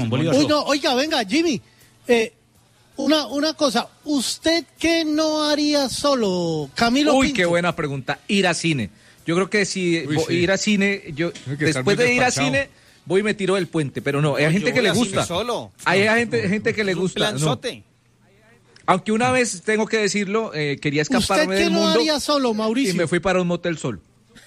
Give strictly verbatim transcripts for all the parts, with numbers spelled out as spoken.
Uy, no, oiga, venga, Jimmy, eh, una, una cosa, ¿usted qué no haría solo, Camilo Uy, Pinto? qué buena pregunta, ir a cine. Yo creo que si Uy, vo- sí. ir a cine, yo después de ir a cine, voy y me tiro del puente, pero no, hay No, gente yo que voy le a cine gusta. solo. Hay gente, gente que le Es un gusta. no. planzote. Aunque una vez, tengo que decirlo, eh, quería ¿Usted escaparme qué del no mundo haría solo, Mauricio? y me fui para un motel sol.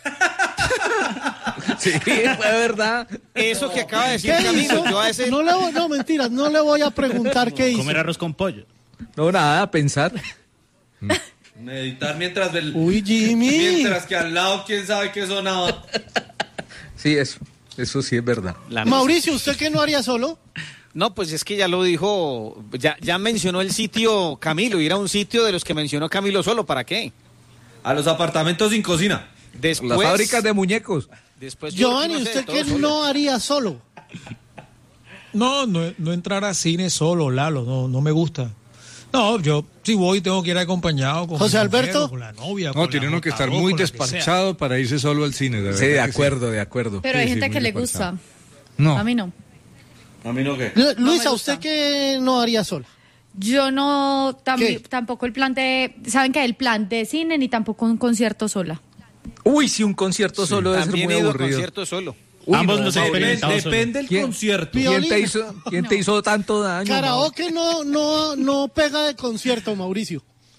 Sí, fue verdad. Eso que acaba de decir ¿Qué Camilo, hizo? yo a ese... No, le voy, no, mentiras, no le voy a preguntar qué hizo. Comer arroz con pollo. No, nada, pensar. Meditar mientras del... Uy, Jimmy. Mientras que al lado, quién sabe qué sonaba. Sí, eso. Eso sí es verdad. La Mauricio, ¿usted qué no haría solo? No, pues es que ya lo dijo, ya, ya mencionó el sitio Camilo, ir a un sitio de los que mencionó Camilo solo, ¿para qué? A los apartamentos sin cocina. Después, Las fábricas de muñecos. después yo Giovanni, no sé, ¿usted todo qué solo. no haría solo? No, no, no entrar a cine solo, Lalo, no, no me gusta. No, yo si voy tengo que ir acompañado con José mi mujer, Alberto. o con la novia. No, con tiene la uno que estar J dos, muy con la que sea. despachado para irse solo al cine. De Sí, de verdad que acuerdo, de acuerdo. Pero Sí, hay sí, gente muy que le despachado. gusta. No. A mí no. A mí no qué. Lu- Luisa, gusta. ¿usted qué no haría sola? Yo no, tam- ¿Qué? tampoco el plan de, ¿saben qué? El plan de cine ni tampoco un concierto sola. Uy, sí, un concierto solo debe ser También muy he ido a aburrido. conciertos solo. Uy, Ambos no, los Mauricio. experimentados Depende, depende del ¿Quién? concierto. Pi- ¿Quién te Violín. hizo, quién te hizo tanto daño? Karaoke no, no, no pega de concierto, Mauricio.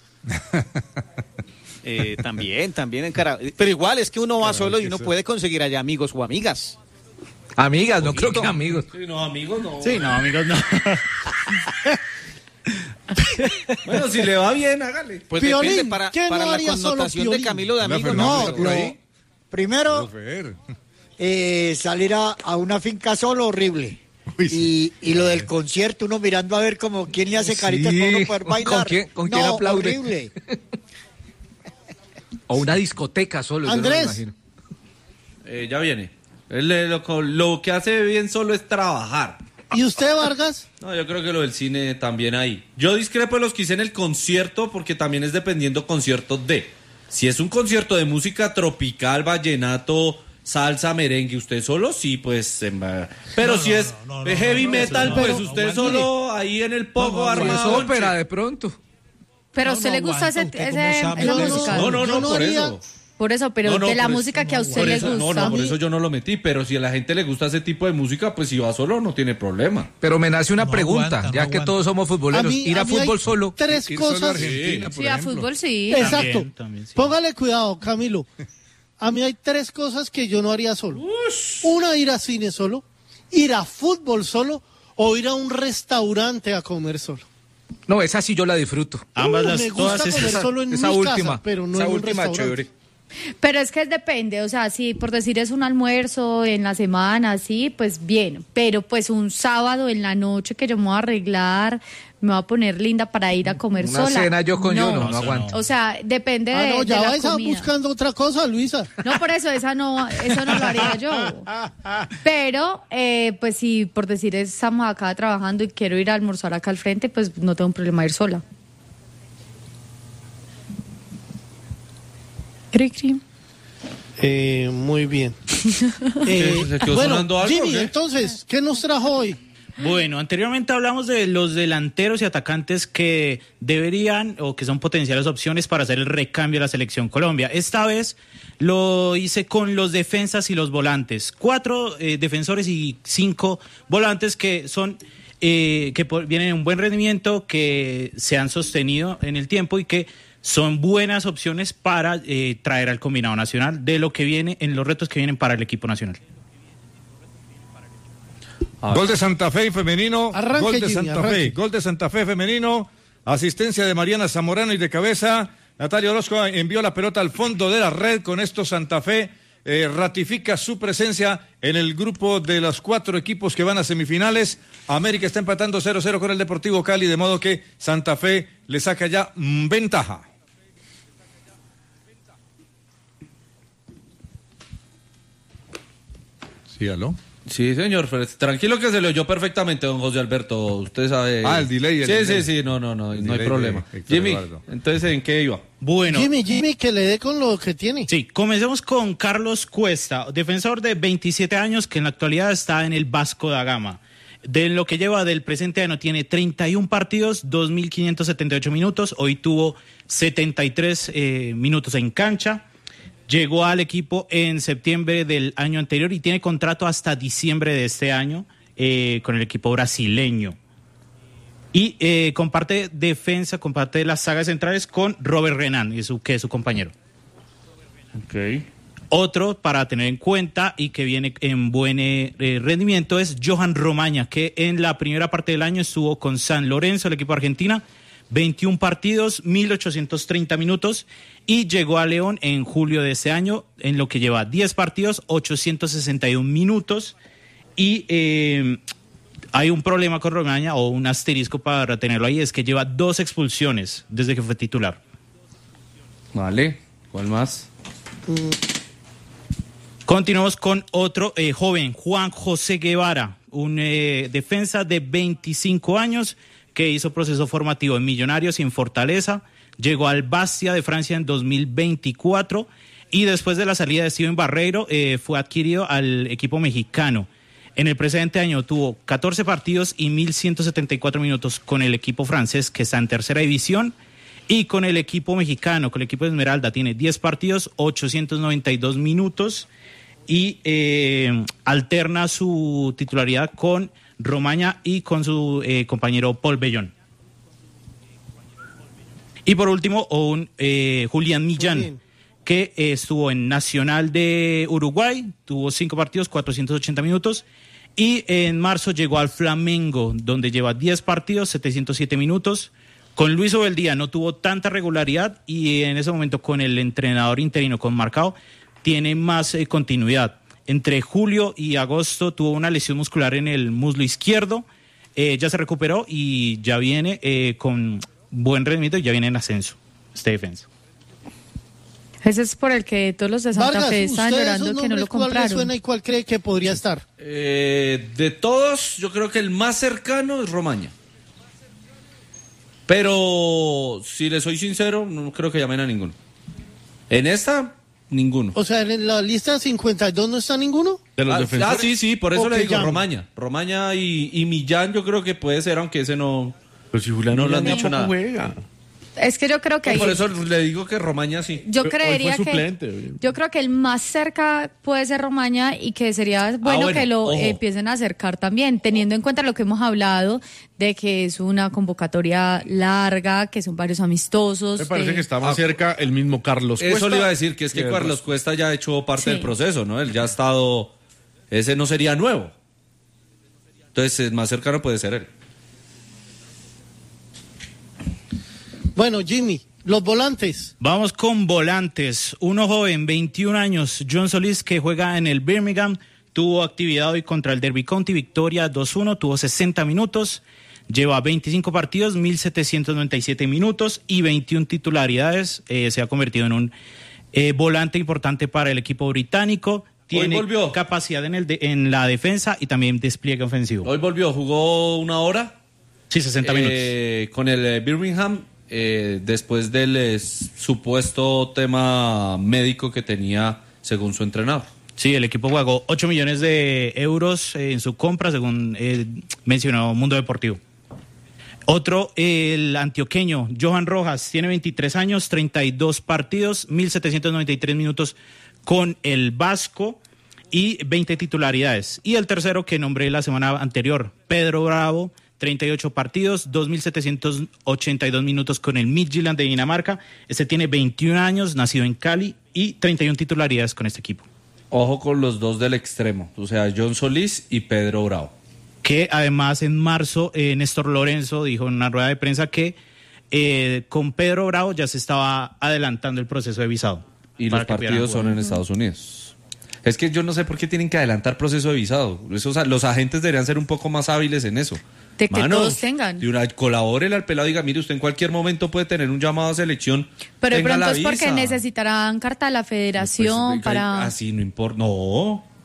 Eh, también, también en cara. Pero igual es que uno va solo y uno puede conseguir allá amigos o amigas. Amigas, no creo que amigos. Sí, no, amigos, no. Sí, no, amigos, no. Bueno, si le va bien, hágale. Pues Piolín, depende para, ¿qué para no la haría solo connotación de Piolín? Camilo de Hola, amigo. Fernando, No, ¿está por ahí? Primero, Fer. eh, salir a, a una finca solo, horrible. Uy, sí. Y, y lo del concierto, uno mirando a ver como quién le hace caritas Sí. para uno poder ¿Con bailar. quién- con quién no, aplaude? horrible. O una discoteca solo. yo no me Andrés. imagino. Eh, ya viene. Él, eh, lo, lo que hace bien solo es trabajar. ¿Y usted, Vargas? No, yo creo que lo del cine también ahí. Yo discrepo de los que hice en el concierto porque también es dependiendo concierto de. Si es un concierto de música tropical, vallenato, salsa, merengue, usted solo, sí, pues... em, eh, Pero No, si no, es no, no, eh, no, heavy no, metal, no, pues no, no, usted no, solo ahí en el pogo No, no, armado. Pues ópera, de pronto. Pero a No, usted no le gusta aguanta, ese, ¿usted cómo ese- sabe esa de música. eso? No, no, Yo no, no por haría- eso. Por eso, pero No, no, de la por eso, música que a usted Por le eso, gusta. no, no, por eso yo no lo metí, pero si a la gente le gusta ese tipo de música, pues si va solo no tiene problema. Pero me nace una No pregunta, aguanta, no ya que aguanta. todos somos futboleros. ir a, mí hay fútbol solo. Tres Ir solo a cosas. Argentina, por Sí, a ejemplo. fútbol sí. Exacto. También, también, sí. Póngale cuidado, Camilo. A mí hay tres cosas que yo no haría solo. Una, ir a cine solo, ir a fútbol solo o ir a un restaurante a comer solo. No, esa sí yo la disfruto. Ambas Uh, las me gusta todas comer esas. solo en esa mi última, casa, pero no esa en un última restaurante. chévere. Pero es que depende, o sea, si por decir es un almuerzo en la semana, sí, pues bien. Pero pues un sábado en la noche que yo me voy a arreglar, me voy a poner linda para ir a comer Una sola. cena yo con yo no, no, eso aguanto. O sea, depende Ah, de, no, de ya la vais a comida. buscando otra cosa, Luisa. No, por eso, esa no, eso no lo haría yo. Pero, eh, pues si por decir estamos acá trabajando y quiero ir a almorzar acá al frente, pues no tengo un problema ir sola. Cri, cri. Eh, muy bien. Eh, ¿Se quedó bueno, sonando algo, Jimmy, o qué? entonces, ¿qué nos trajo hoy? Bueno, anteriormente hablamos de los delanteros y atacantes que deberían o que son potenciales opciones para hacer el recambio de la selección Colombia. Esta vez lo hice con los defensas y los volantes. Cuatro eh, defensores y cinco volantes que son eh, que por- vienen en un buen rendimiento, que se han sostenido en el tiempo y que son buenas opciones para eh, traer al combinado nacional de lo que viene en los retos que vienen para el equipo nacional. Gol de Santa Fe femenino, Arranque, gol de Jimmy, Santa arranque. Fe, gol de Santa Fe femenino, asistencia de Mariana Zamorano y de cabeza, Natalia Orozco envió la pelota al fondo de la red, con esto Santa Fe eh, ratifica su presencia en el grupo de los cuatro equipos que van a semifinales. América está empatando cero cero con el Deportivo Cali, de modo que Santa Fe le saca ya mm, ventaja. Sí, aló. Sí, señor, pero tranquilo que se lo oyó perfectamente, don José Alberto. Usted sabe. Ah, el delay, el sí, delay. sí, sí, no, no, no, El no hay delay problema. de Héctor Jimmy, Eduardo. entonces, ¿en qué iba? Bueno. Jimmy, Jimmy, que le dé con lo que tiene. Sí, comencemos con Carlos Cuesta, defensor de veintisiete años que en la actualidad está en el Vasco da Gama. De lo que lleva del presente año tiene treinta y un partidos, dos mil quinientos setenta y ocho minutos. Hoy tuvo setenta y tres eh, minutos en cancha. Llegó al equipo en septiembre del año anterior y tiene contrato hasta diciembre de este año eh, con el equipo brasileño. Y eh, comparte defensa, comparte las sagas centrales con Robert Renan, que es su compañero. Ok. Otro para tener en cuenta y que viene en buen eh, rendimiento es Johan Romaña, que en la primera parte del año estuvo con San Lorenzo, el equipo de Argentina, veintiún partidos, mil ochocientos treinta minutos, y llegó a León en julio de ese año, en lo que lleva diez partidos, ochocientos sesenta y un minutos, y eh, hay un problema con Romaña, o un asterisco para tenerlo ahí, es que lleva dos expulsiones desde que fue titular. Vale, ¿cuál más? Mm. Continuamos con otro eh, joven, Juan José Guevara, un eh, defensa de veinticinco años que hizo proceso formativo en Millonarios y en Fortaleza. Llegó al Bastia de Francia en dos mil veinticuatro y después de la salida de Steven Barreiro eh, fue adquirido al equipo mexicano. En el presente año tuvo catorce partidos y mil ciento setenta y cuatro minutos con el equipo francés, que está en tercera división, y con el equipo mexicano, con el equipo de Esmeralda, tiene diez partidos, ochocientos noventa y dos minutos, y eh, alterna su titularidad con Romaña y con su eh, compañero Paul Bellón. Y por último, un eh, Julián Millán, Julián. que eh, estuvo en Nacional de Uruguay, tuvo cinco partidos, cuatrocientos ochenta minutos, y en marzo llegó al Flamengo, donde lleva diez partidos, setecientos siete minutos. Con Luis Obeldía no tuvo tanta regularidad y en ese momento con el entrenador interino, con Marcao, tiene más eh, continuidad. Entre julio y agosto tuvo una lesión muscular en el muslo izquierdo, eh, ya se recuperó y ya viene eh, con buen rendimiento y ya viene en ascenso este defensa. Ese es por el que todos los de Santa Vargas, Fe están llorando que no lo compraron. ¿Cuál le suena y cuál cree que podría estar? Eh, de todos, yo creo que el más cercano es Romaña. Pero, si le soy sincero, no creo que llamen a ninguno. En esta, ninguno. O sea, en la lista cincuenta y dos no está ninguno. ¿De los ah, defensores? Ah, sí, sí, por eso o le digo llamen. Romaña. Romaña y, y Millán yo creo que puede ser, aunque ese no... Pero si Julián no le han dicho nada. Juega. Es que yo creo que... No, hay... por eso le digo que Romaña sí. Yo creería que... Yo creo que el más cerca puede ser Romaña y que sería bueno, ah, bueno que lo eh, empiecen a acercar también, teniendo en cuenta lo que hemos hablado de que es una convocatoria larga, que son varios amistosos. Me parece de... que está más ah, cerca el mismo Carlos Cuesta. Eso le iba a decir, que es que sí, Carlos Cuesta ya ha hecho parte sí. del proceso, ¿no? Él ya ha estado... Ese no sería nuevo. Entonces, el más cercano puede ser él. Bueno, Jimmy, los volantes. Vamos con volantes. Uno joven, veintiún años, John Solís, que juega en el Birmingham, tuvo actividad hoy contra el Derby County, victoria dos uno, tuvo sesenta minutos, lleva veinticinco partidos, mil setecientos noventa y siete minutos y veintiuna titularidades. Eh, se ha convertido en un eh, volante importante para el equipo británico. Tiene capacidad en, el de, en la defensa y también despliegue ofensivo. Hoy volvió, jugó una hora. Sí, sesenta eh, minutos. Con el Birmingham. Eh, después del eh, supuesto tema médico que tenía según su entrenador. Sí, el equipo pagó ocho millones de euros eh, en su compra, según eh, mencionó Mundo Deportivo. Otro, eh, el antioqueño, Johan Rojas, tiene veintitrés años, treinta y dos partidos, mil setecientos noventa y tres minutos con el Vasco y veinte titularidades. Y el tercero que nombré la semana anterior, Pedro Bravo, treinta y ocho partidos, dos mil setecientos ochenta y dos minutos con el Midtjylland de Dinamarca. Este tiene veintiún años, nacido en Cali y treinta y una titularidades con este equipo. Ojo con los dos del extremo, o sea, John Solís y Pedro Bravo. Que además en marzo eh, Néstor Lorenzo dijo en una rueda de prensa que eh, con Pedro Bravo ya se estaba adelantando el proceso de visado. Y los partidos son en Estados Unidos. Es que yo no sé por qué tienen que adelantar proceso de visado. Eso, o sea, los agentes deberían ser un poco más hábiles en eso. De que Mano, todos tengan. De una, colabórele al pelado y diga, mire, usted en cualquier momento puede tener un llamado a selección. Pero de pronto es porque necesitarán carta de la federación pues, para... Así no importa. No,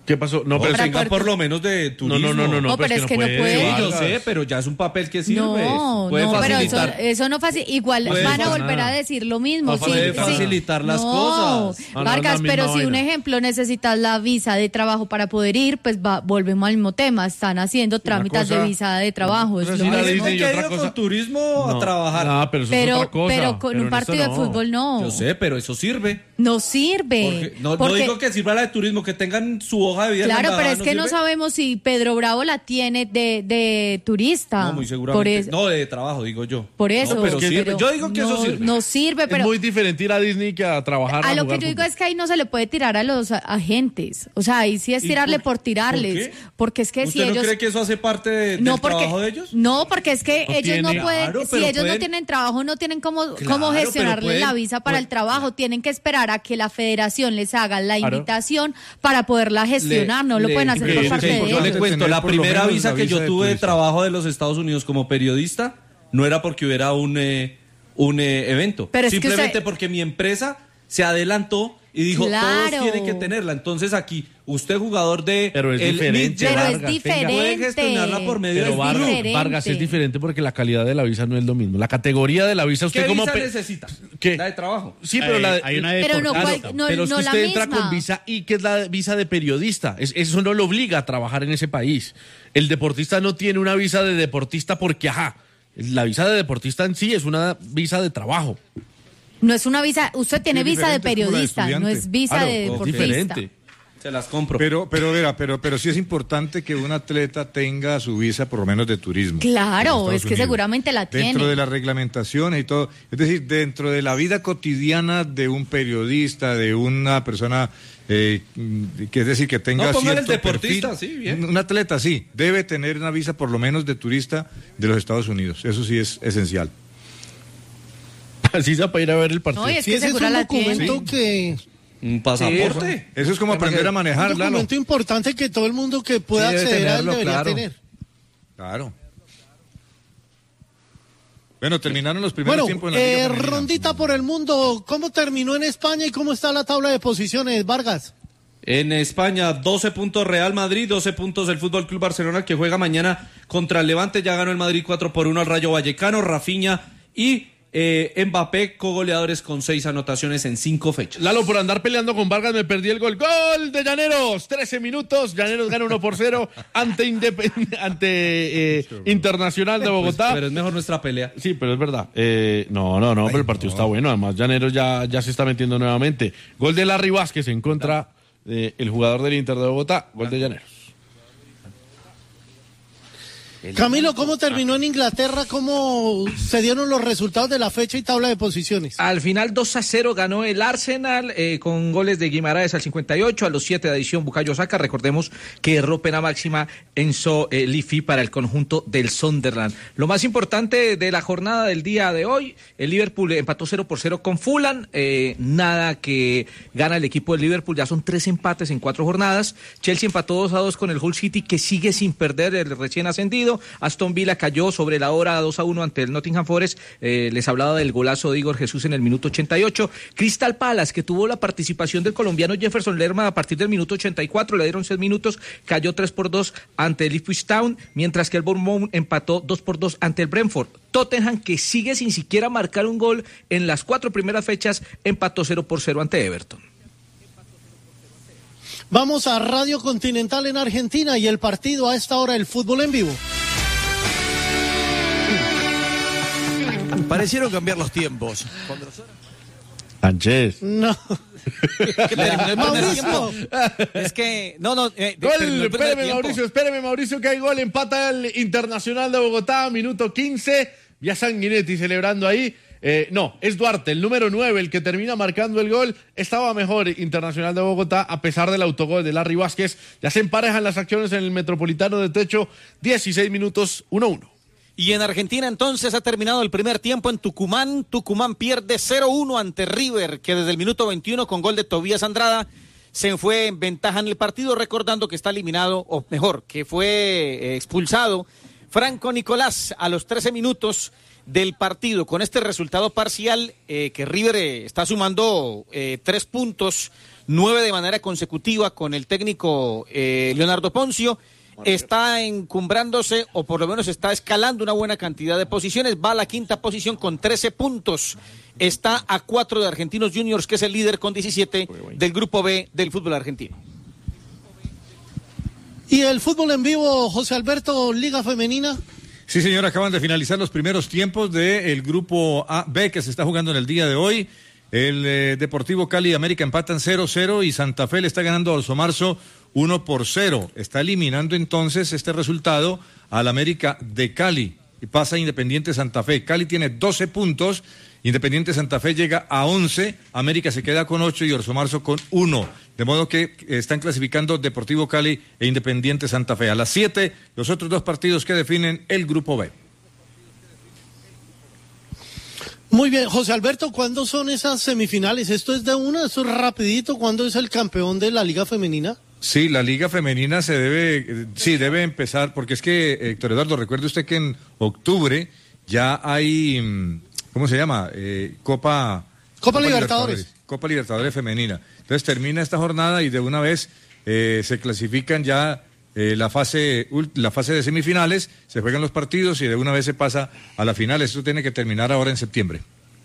¿Qué pasó? No, pero pero tenga por lo menos de turismo. No, no, no, no, no, pero es que no puede. Sí, yo sé, pero ya es un papel que sirve. No, puede no, pero facilitar. eso, eso no facilita. Igual Puede van a nada. volver a decir lo mismo. Puede sí, facilitar sí. las no, cosas. Ah, no, Vargas, es la pero misma si un vaina. ejemplo necesitas la visa de trabajo para poder ir, pues va, volvemos al mismo tema. Están haciendo trámites cosa- de visa de trabajo. Es Una lo cosa es ir a mismo. Disney y que otra ha ido cosa- con turismo a No, trabajar. No, pero eso es Pero, otra cosa. pero con Pero un en esto partido de no. fútbol no. Yo sé, pero eso sirve. No sirve. Porque- no, no porque- digo que sirva la de turismo, que tengan su hoja de vida. en la Claro, pero embajada, es que no sirve? sabemos si Pedro Bravo la tiene de, de turista. No, muy Por seguramente. eso, No, de trabajo, digo yo. por eso. No, pero sirve. pero Yo digo que eso no- sirve. No sirve, pero Es muy diferente ir a Disney que a trabajar. a lo que jugar yo digo fútbol. es que ahí no se le puede tirar a los a- agentes. O sea, ahí sí es ¿Y tirarle por- por, tirarles. por qué? Porque es que ¿Usted si no ellos. cree que eso hace parte de- no, del porque, trabajo de ellos? No, porque es que No ellos tiene- no pueden, Claro, si pero ellos pueden- no tienen trabajo, no tienen cómo, Claro, cómo pero gestionarles pueden- la visa para pueden- el trabajo. Tienen que esperar a que la federación les haga la Claro. invitación para poderla gestionar. no lo Le- pueden hacer le- por sí, parte de yo ellos. le cuento, Tener la por lo primera menos visa la que visa yo de tuve de turista. trabajo de los Estados Unidos como periodista no era porque hubiera un, eh, un eh, evento. Pero es que Simplemente usted- porque mi empresa se adelantó y dijo, Claro. todos tienen que tenerla. Entonces aquí, usted jugador de... Pero es el diferente, Pero Midget, es Vargas, diferente. puede gestionarla por medio Pero del Vargas, diferente. Vargas es diferente porque la calidad de la visa no es lo mismo. La categoría de la visa, usted ¿Qué como visa pe- necesita? ¿Qué? La de trabajo. Sí, pero Hay- la de- hay una de Pero no deportista. cual- no- pero es no que la usted entra misma. con visa I, que es la visa de periodista. Es- eso no lo obliga a trabajar en ese país. El deportista no tiene una visa de deportista porque, ajá, la visa de deportista en sí es una visa de trabajo. No es una visa, usted tiene Sí, visa de diferente, es como la de periodista, no estudiante. es visa Claro, de es deportista. diferente. Se las compro. Pero, pero, verá, pero, pero sí es importante que un atleta tenga su visa por lo menos de turismo. Claro, en Estados es que Unidos. seguramente la Dentro tiene. de las reglamentaciones y todo. Es decir, dentro de la vida cotidiana de un periodista, de una persona, eh, que es decir, que tenga No, póngale cierto el deportista, perfil. sí, bien. Un, un atleta, sí, debe tener una visa por lo menos de turista de los Estados Unidos. Eso sí es esencial. Así sea para ir a ver el partido. No, y es Sí, que ese es seguro un la documento tiene. que Un pasaporte. Eso es como aprender a manejar, un Lalo. documento importante que todo el mundo que pueda Sí, debe acceder a él tenerlo, debería claro. tener. Claro. Bueno, terminaron los primeros Bueno, tiempos en la eh, Liga Femenina. rondita por el mundo. ¿Cómo terminó en España y cómo está la tabla de posiciones, Vargas? En España, doce puntos Real Madrid, doce puntos el Fútbol Club Barcelona, que juega mañana contra el Levante. Ya ganó el Madrid cuatro por uno al Rayo Vallecano, Rafinha y eh, Mbappé, cogoleadores con seis anotaciones en cinco fechas. Lalo, por andar peleando con Vargas me perdí el gol. ¡Gol de Llaneros! trece minutos. Llaneros gana uno por cero ante, Independ- ante eh, Internacional de Bogotá. Pero es mejor nuestra pelea. Sí, pero es verdad. Eh, no, no, no, pero el partido está bueno. Además, Llaneros ya, ya se está metiendo nuevamente. Gol de Larry Vázquez en contra del jugador del Inter de Bogotá. Gol de Llaneros. Camilo, ¿cómo terminó en Inglaterra? ¿Cómo se dieron los resultados de la fecha y tabla de posiciones? Al final dos a cero ganó el Arsenal eh, con goles de Guimaraes al cincuenta y ocho, a los siete de adición Bukayo Saka. Recordemos que erró pena máxima Enzo eh, Lifi para el conjunto del Sunderland. Lo más importante de la jornada del día de hoy, el Liverpool empató cero por cero con Fulham, eh, nada que gana el equipo del Liverpool, ya son tres empates en cuatro jornadas. Chelsea empató dos a dos con el Hull City, que sigue sin perder, el recién ascendido. Aston Villa cayó sobre la hora dos a uno ante el Nottingham Forest. Eh, les hablaba del golazo de Igor Jesús en el minuto ochenta y ocho. Crystal Palace, que tuvo la participación del colombiano Jefferson Lerma a partir del minuto ochenta y cuatro, le dieron seis minutos, cayó tres por dos ante el Ipswich Town, mientras que el Bournemouth empató dos por dos ante el Brentford. Tottenham, que sigue sin siquiera marcar un gol en las cuatro primeras fechas, empató cero por cero ante Everton. Vamos a Radio Continental en Argentina y el partido a esta hora, el fútbol en vivo. Parecieron cambiar los tiempos. Sánchez. No. ¿Qué terminó el primer Mauricio. tiempo? Es que, no, no. Eh, Gol, terminó el primer espéreme tiempo. Mauricio, espéreme Mauricio que hay gol, empata el Internacional de Bogotá, minuto quince, ya Sanguinetti celebrando ahí. Eh, no, es Duarte, el número nueve, el que termina marcando el gol. Estaba mejor Internacional de Bogotá a pesar del autogol de Larry Vázquez. Ya se emparejan las acciones en el Metropolitano de Techo, dieciséis minutos, uno a uno. Y en Argentina entonces ha terminado el primer tiempo en Tucumán. Tucumán pierde cero uno ante River, que desde el minuto veintiuno con gol de Tobías Andrada se fue en ventaja en el partido, recordando que está eliminado, o mejor, que fue eh, expulsado Franco Nicolás a los trece minutos del partido. Con este resultado parcial, eh, que River eh, está sumando eh, tres puntos, nueve de manera consecutiva con el técnico eh, Leonardo Poncio, está encumbrándose o por lo menos está escalando una buena cantidad de posiciones, va a la quinta posición con trece puntos, está a cuatro de Argentinos Juniors, que es el líder con diecisiete del grupo B del fútbol argentino. ¿Y el fútbol en vivo, José Alberto, Liga Femenina? Sí, señor, acaban de finalizar los primeros tiempos del grupo A B que se está jugando en el día de hoy. El eh, Deportivo Cali y América empatan cero cero y Santa Fe le está ganando a Orso Marzo uno por cero. Está eliminando entonces este resultado al América de Cali y pasa Independiente Santa Fe. Cali tiene doce puntos, Independiente Santa Fe llega a once, América se queda con ocho y Orso Marzo con uno. De modo que están clasificando Deportivo Cali e Independiente Santa Fe. A las siete, los otros dos partidos que definen el grupo B. Muy bien, José Alberto, ¿cuándo son esas semifinales? ¿Esto es de una? ¿Esto es rapidito? ¿Cuándo es el campeón de la Liga Femenina? Sí, la Liga Femenina se debe, sí, debe empezar, porque es que, Héctor Eduardo, recuerde usted que en octubre ya hay, ¿cómo se llama? Eh, Copa... Copa, Copa Libertadores. Libertadores. Copa Libertadores Femenina. Entonces termina esta jornada y de una vez eh, se clasifican ya eh, la fase la fase de semifinales, se juegan los partidos y de una vez se pasa a la final. Esto tiene que terminar ahora en septiembre.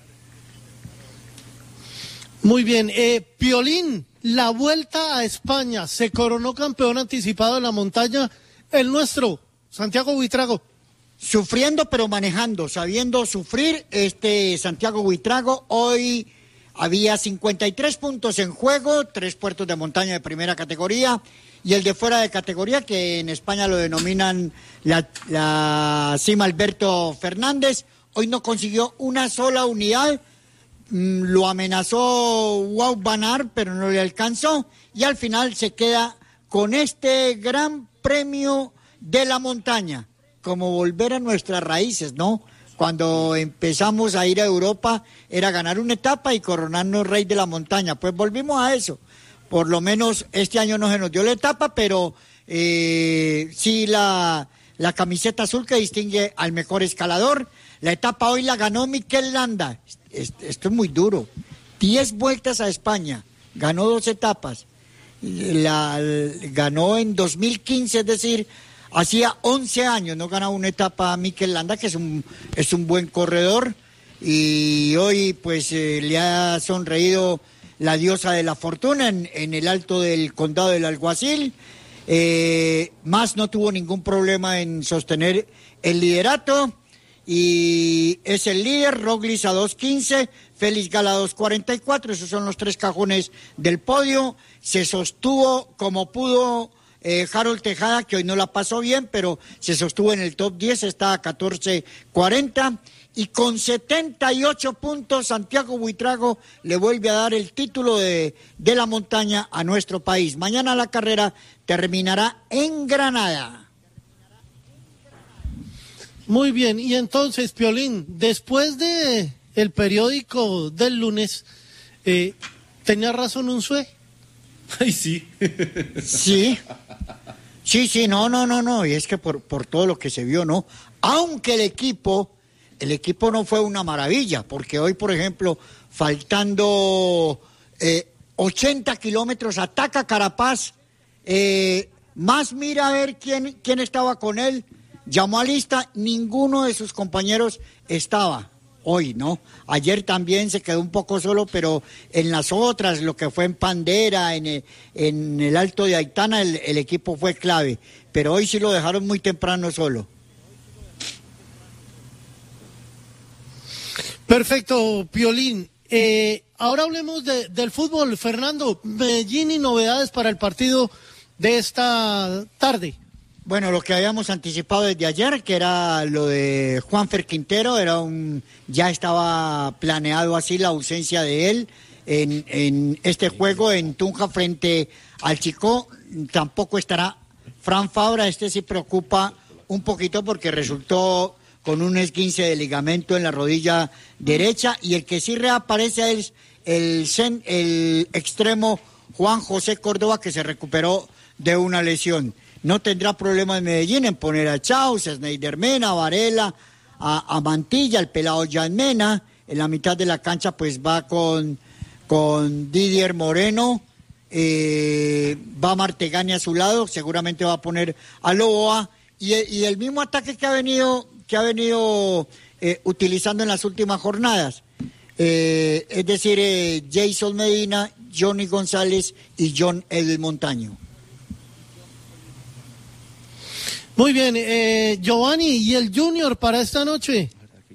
Muy bien. Eh, Piolín, la vuelta a España, se coronó campeón anticipado en la montaña el nuestro, Santiago Buitrago. Sufriendo pero manejando, sabiendo sufrir, este Santiago Buitrago hoy... Había cincuenta y tres puntos en juego, tres puertos de montaña de primera categoría y el de fuera de categoría, que en España lo denominan la, la cima Alberto Fernández. Hoy no consiguió una sola unidad, mm, lo amenazó Wout van Aert, pero no le alcanzó y al final se queda con este gran premio de la montaña, como volver a nuestras raíces, ¿no? Cuando empezamos a ir a Europa era ganar una etapa y coronarnos rey de la montaña. Pues volvimos a eso. Por lo menos este año no se nos dio la etapa, pero eh, sí la, la camiseta azul que distingue al mejor escalador. La etapa hoy la ganó Mikel Landa. Esto es muy duro. Diez vueltas a España. Ganó dos etapas. La, ganó en dos mil quince, es decir... Hacía once años no ganaba una etapa a Mikel Landa, que es un, es un buen corredor, y hoy pues eh, le ha sonreído la diosa de la fortuna en, en el alto del condado del Alguacil. Eh, más no tuvo ningún problema en sostener el liderato, y es el líder. Roglic a dos quince, Félix Gala a dos cuarenta y cuatro, esos son los tres cajones del podio. Se sostuvo como pudo Eh, Harold Tejada, que hoy no la pasó bien, pero se sostuvo en el top diez, está a catorce cuarenta, y con setenta y ocho puntos Santiago Buitrago le vuelve a dar el título de, de la montaña a nuestro país. Mañana la carrera terminará en Granada. Muy bien, y entonces, Piolín, después de el periódico del lunes, eh, ¿tenía razón Unzué? Ay, sí. Sí, sí, sí, no, no, no, no, y es que por, por todo lo que se vio, ¿no? Aunque el equipo, el equipo no fue una maravilla, porque hoy, por ejemplo, faltando eh, ochenta kilómetros, ataca Carapaz, eh, más mira a ver quién, quién estaba con él, llamó a lista, ninguno de sus compañeros estaba. Hoy, ¿no? Ayer también se quedó un poco solo, pero en las otras, lo que fue en Pandera, en el, en el Alto de Aitana, el, el equipo fue clave. Pero hoy sí lo dejaron muy temprano solo. Perfecto, Piolín. Eh, ahora hablemos de, del fútbol. Fernando, Medellín y novedades para el partido de esta tarde. Bueno, lo que habíamos anticipado desde ayer, que era lo de Juanfer Quintero, era un, ya estaba planeado así la ausencia de él en, en este juego en Tunja frente al Chicó. Tampoco estará Fran Fabra, este sí preocupa un poquito porque resultó con un esguince de ligamento en la rodilla derecha, y el que sí reaparece es el, el, el extremo Juan José Córdoba, que se recuperó de una lesión. No tendrá problema en Medellín en poner a Chaus, a Sneider Mena, a Varela, a, a Mantilla, el pelado Jan Mena. En la mitad de la cancha pues va con, con Didier Moreno, eh, va Martegani a su lado, seguramente va a poner a Loboa, y, y el mismo ataque que ha venido, que ha venido eh, utilizando en las últimas jornadas. Eh, es decir, eh, Jason Medina, Johnny González y John El Montaño. Muy bien, eh, Giovanni, ¿y el Junior para esta noche?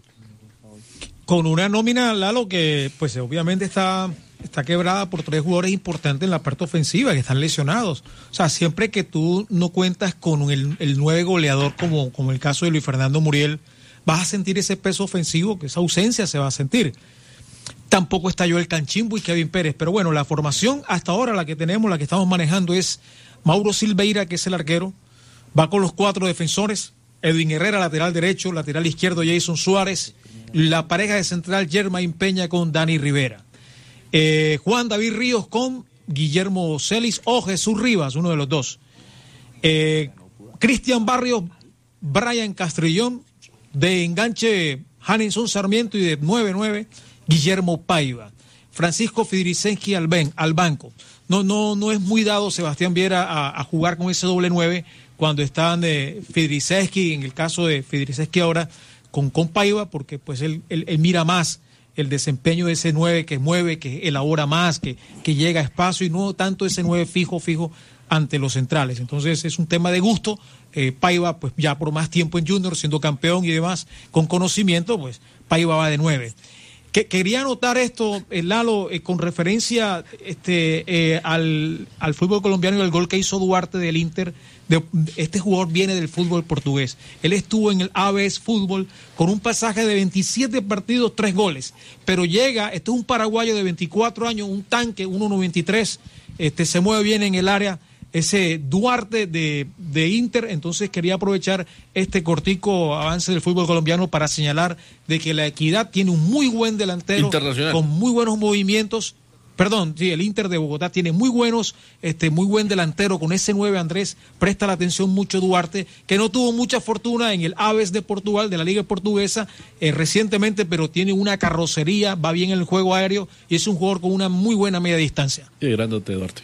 Con una nómina, Lalo, que pues obviamente está, está quebrada por tres jugadores importantes en la parte ofensiva, que están lesionados. O sea, siempre que tú no cuentas con el, el nueve goleador, como, como el caso de Luis Fernando Muriel, vas a sentir ese peso ofensivo, que esa ausencia se va a sentir. Tampoco está Joel Canchimbo y Kevin Pérez, pero bueno, la formación hasta ahora, la que tenemos, la que estamos manejando es Mauro Silveira, que es el arquero, va con los cuatro defensores, Edwin Herrera, lateral derecho, lateral izquierdo Jason Suárez, la pareja de central Germain Peña con Dani Rivera, eh, Juan David Ríos con Guillermo Celis o Jesús Rivas, uno de los dos, eh, Cristian Barrios, Brian Castrillón, de enganche Hanninson Sarmiento y de nueve nueve Guillermo Paiva, Francisco Fidricenski al, ben, al banco. No, no, no es muy dado Sebastián Viera a, a jugar con ese doble nueve cuando están de Fidricenski, en el caso de Fidricenski ahora con, con Paiva, porque pues él, él, él mira más el desempeño de ese nueve que mueve, que elabora más, que, que llega a espacio, y no tanto ese nueve fijo, fijo ante los centrales. Entonces es un tema de gusto. eh, Paiva pues ya por más tiempo en Junior, siendo campeón y demás, con conocimiento, pues Paiva va de nueve. Que, quería anotar esto, eh, Lalo, eh, con referencia este, eh, al, al fútbol colombiano y al gol que hizo Duarte del Inter. De, este jugador viene del fútbol portugués. Él estuvo en el A B S Fútbol con un pasaje de veintisiete partidos, tres goles. Pero llega, este es un paraguayo de veinticuatro años, un tanque, uno noventa y tres, este, se mueve bien en el área. Ese Duarte de, de Inter. Entonces quería aprovechar este cortico avance del fútbol colombiano para señalar de que la Equidad tiene un muy buen delantero con muy buenos movimientos. Perdón, sí, el Inter de Bogotá tiene muy buenos, este, muy buen delantero con ese nueve. Andrés, presta la atención mucho Duarte, que no tuvo mucha fortuna en el A B S de Portugal, de la Liga Portuguesa, eh, recientemente, pero tiene una carrocería, va bien en el juego aéreo y es un jugador con una muy buena media distancia. Qué grandote, Duarte.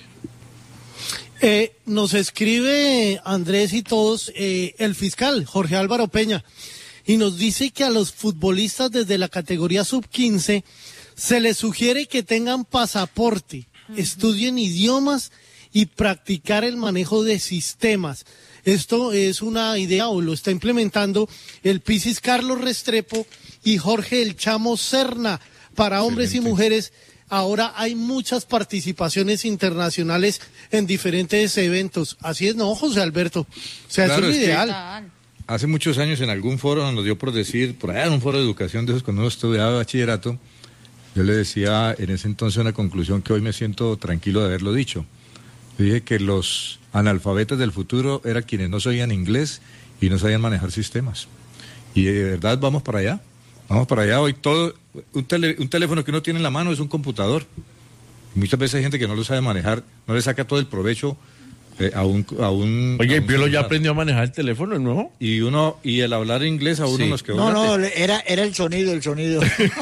Eh, nos escribe Andrés y todos eh, el fiscal Jorge Álvaro Peña y nos dice que a los futbolistas desde la categoría sub quince se les sugiere que tengan pasaporte, uh-huh. estudien idiomas y practicar el manejo de sistemas. Esto es una idea o lo está implementando el Pisis Carlos Restrepo y Jorge El Chamo Serna para hombres Excelente. Y mujeres. Ahora hay muchas participaciones internacionales en diferentes eventos. Así es, ¿no, José Alberto? O sea, claro, eso es lo ideal. Es hace muchos años en algún foro nos dio por decir, por allá en un foro de educación de esos cuando uno estudiaba bachillerato, yo le decía en ese entonces una conclusión que hoy me siento tranquilo de haberlo dicho. Yo dije que los analfabetas del futuro eran quienes no sabían inglés y no sabían manejar sistemas. Y de verdad vamos para allá. Vamos para allá, hoy todo, un, tele, un teléfono que uno tiene en la mano es un computador. Y muchas veces hay gente que no lo sabe manejar, no le saca todo el provecho eh, a un... A un Oye, a un Piolo celular. ya aprendió a manejar el teléfono, ¿no? Y uno y el hablar inglés a uno Sí. nos quedó... No, no, grande. era, era el sonido, el sonido.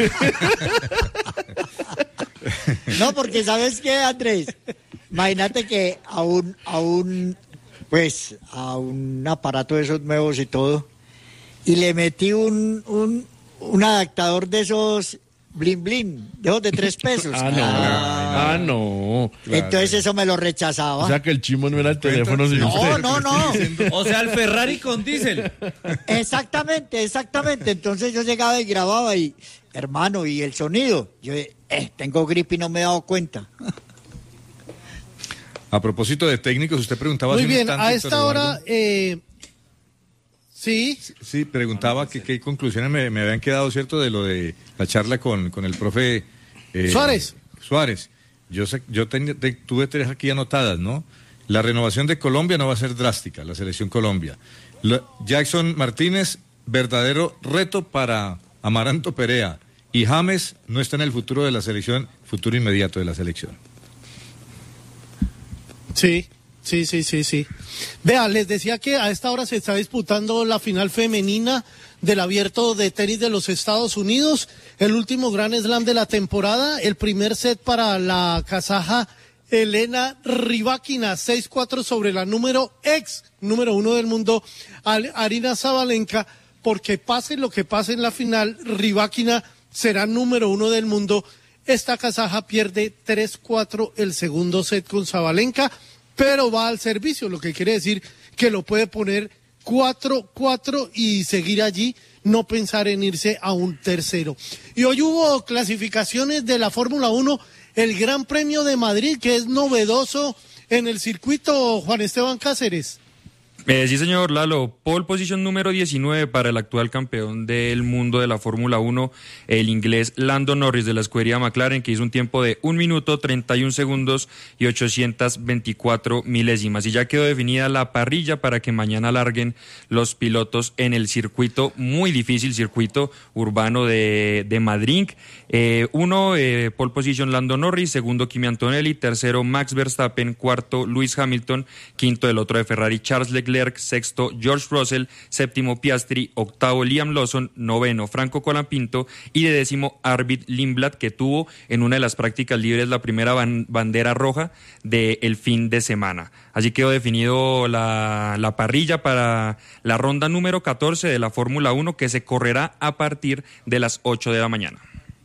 No, porque ¿sabes qué, Andrés? Imagínate que a un, a un, pues, a un aparato de esos nuevos y todo, y le metí un, un, un adaptador de esos blin blin, de esos de tres pesos. Ah, no. Ah, Ah, no. Entonces eso me lo rechazaba. O sea que el chimo no era el teléfono, sino No, usted. no, no. O sea, el Ferrari con diésel. Exactamente, exactamente. Entonces yo llegaba y grababa y, hermano, y el sonido. Yo, eh, tengo gripe y no me he dado cuenta. A propósito de técnicos, usted preguntaba... Muy hace un bien, instante, a Héctor esta hora... Eduardo. Eh, sí. Sí, preguntaba que qué conclusiones me, me habían quedado, ¿cierto? De lo de la charla con, con el profe... eh, Suárez. Suárez. Yo sé, yo ten- te- tuve tres aquí anotadas, ¿no? La renovación de Colombia no va a ser drástica, la selección Colombia. Lo- Jackson Martínez, verdadero reto para Amaranto Perea. Y James no está en el futuro de la selección, futuro inmediato de la selección. Sí, Sí, sí, sí, sí. Vea, les decía que a esta hora se está disputando la final femenina del Abierto de Tenis de los Estados Unidos, el último Grand Slam de la temporada, el primer set para la kazaja Elena Rybakina, seis cuatro sobre la número ex, número uno del mundo, Aryna Sabalenka, porque pase lo que pase en la final, Rybakina será número uno del mundo. Esta kazaja pierde tres cuatro el segundo set con Sabalenka, pero va al servicio, lo que quiere decir que lo puede poner cuatro cuatro y seguir allí, no pensar en irse a un tercero. Y hoy hubo clasificaciones de la Fórmula uno, el Gran Premio de Madrid, que es novedoso en el circuito, Juan Esteban Cáceres. Eh, sí, señor Lalo, pole position número diecinueve para el actual campeón del mundo de la Fórmula uno, el inglés Lando Norris de la escudería McLaren, que hizo un tiempo de un minuto, treinta y un segundos y ochocientas veinticuatro milésimas. Y ya quedó definida la parrilla para que mañana larguen los pilotos en el circuito, muy difícil circuito urbano de, de Madrid. Eh, uno, eh, pole position Lando Norris, segundo Kimi Antonelli, tercero Max Verstappen, cuarto Lewis Hamilton, quinto el otro de Ferrari Charles Leclerc, sexto George Russell, séptimo Piastri, octavo Liam Lawson, noveno Franco Colapinto y de décimo Arvid Lindblad, que tuvo en una de las prácticas libres la primera ban- bandera roja del fin de semana. Así quedó definido la, la parrilla para la ronda número catorce de la Fórmula uno, que se correrá a partir de las ocho de la mañana.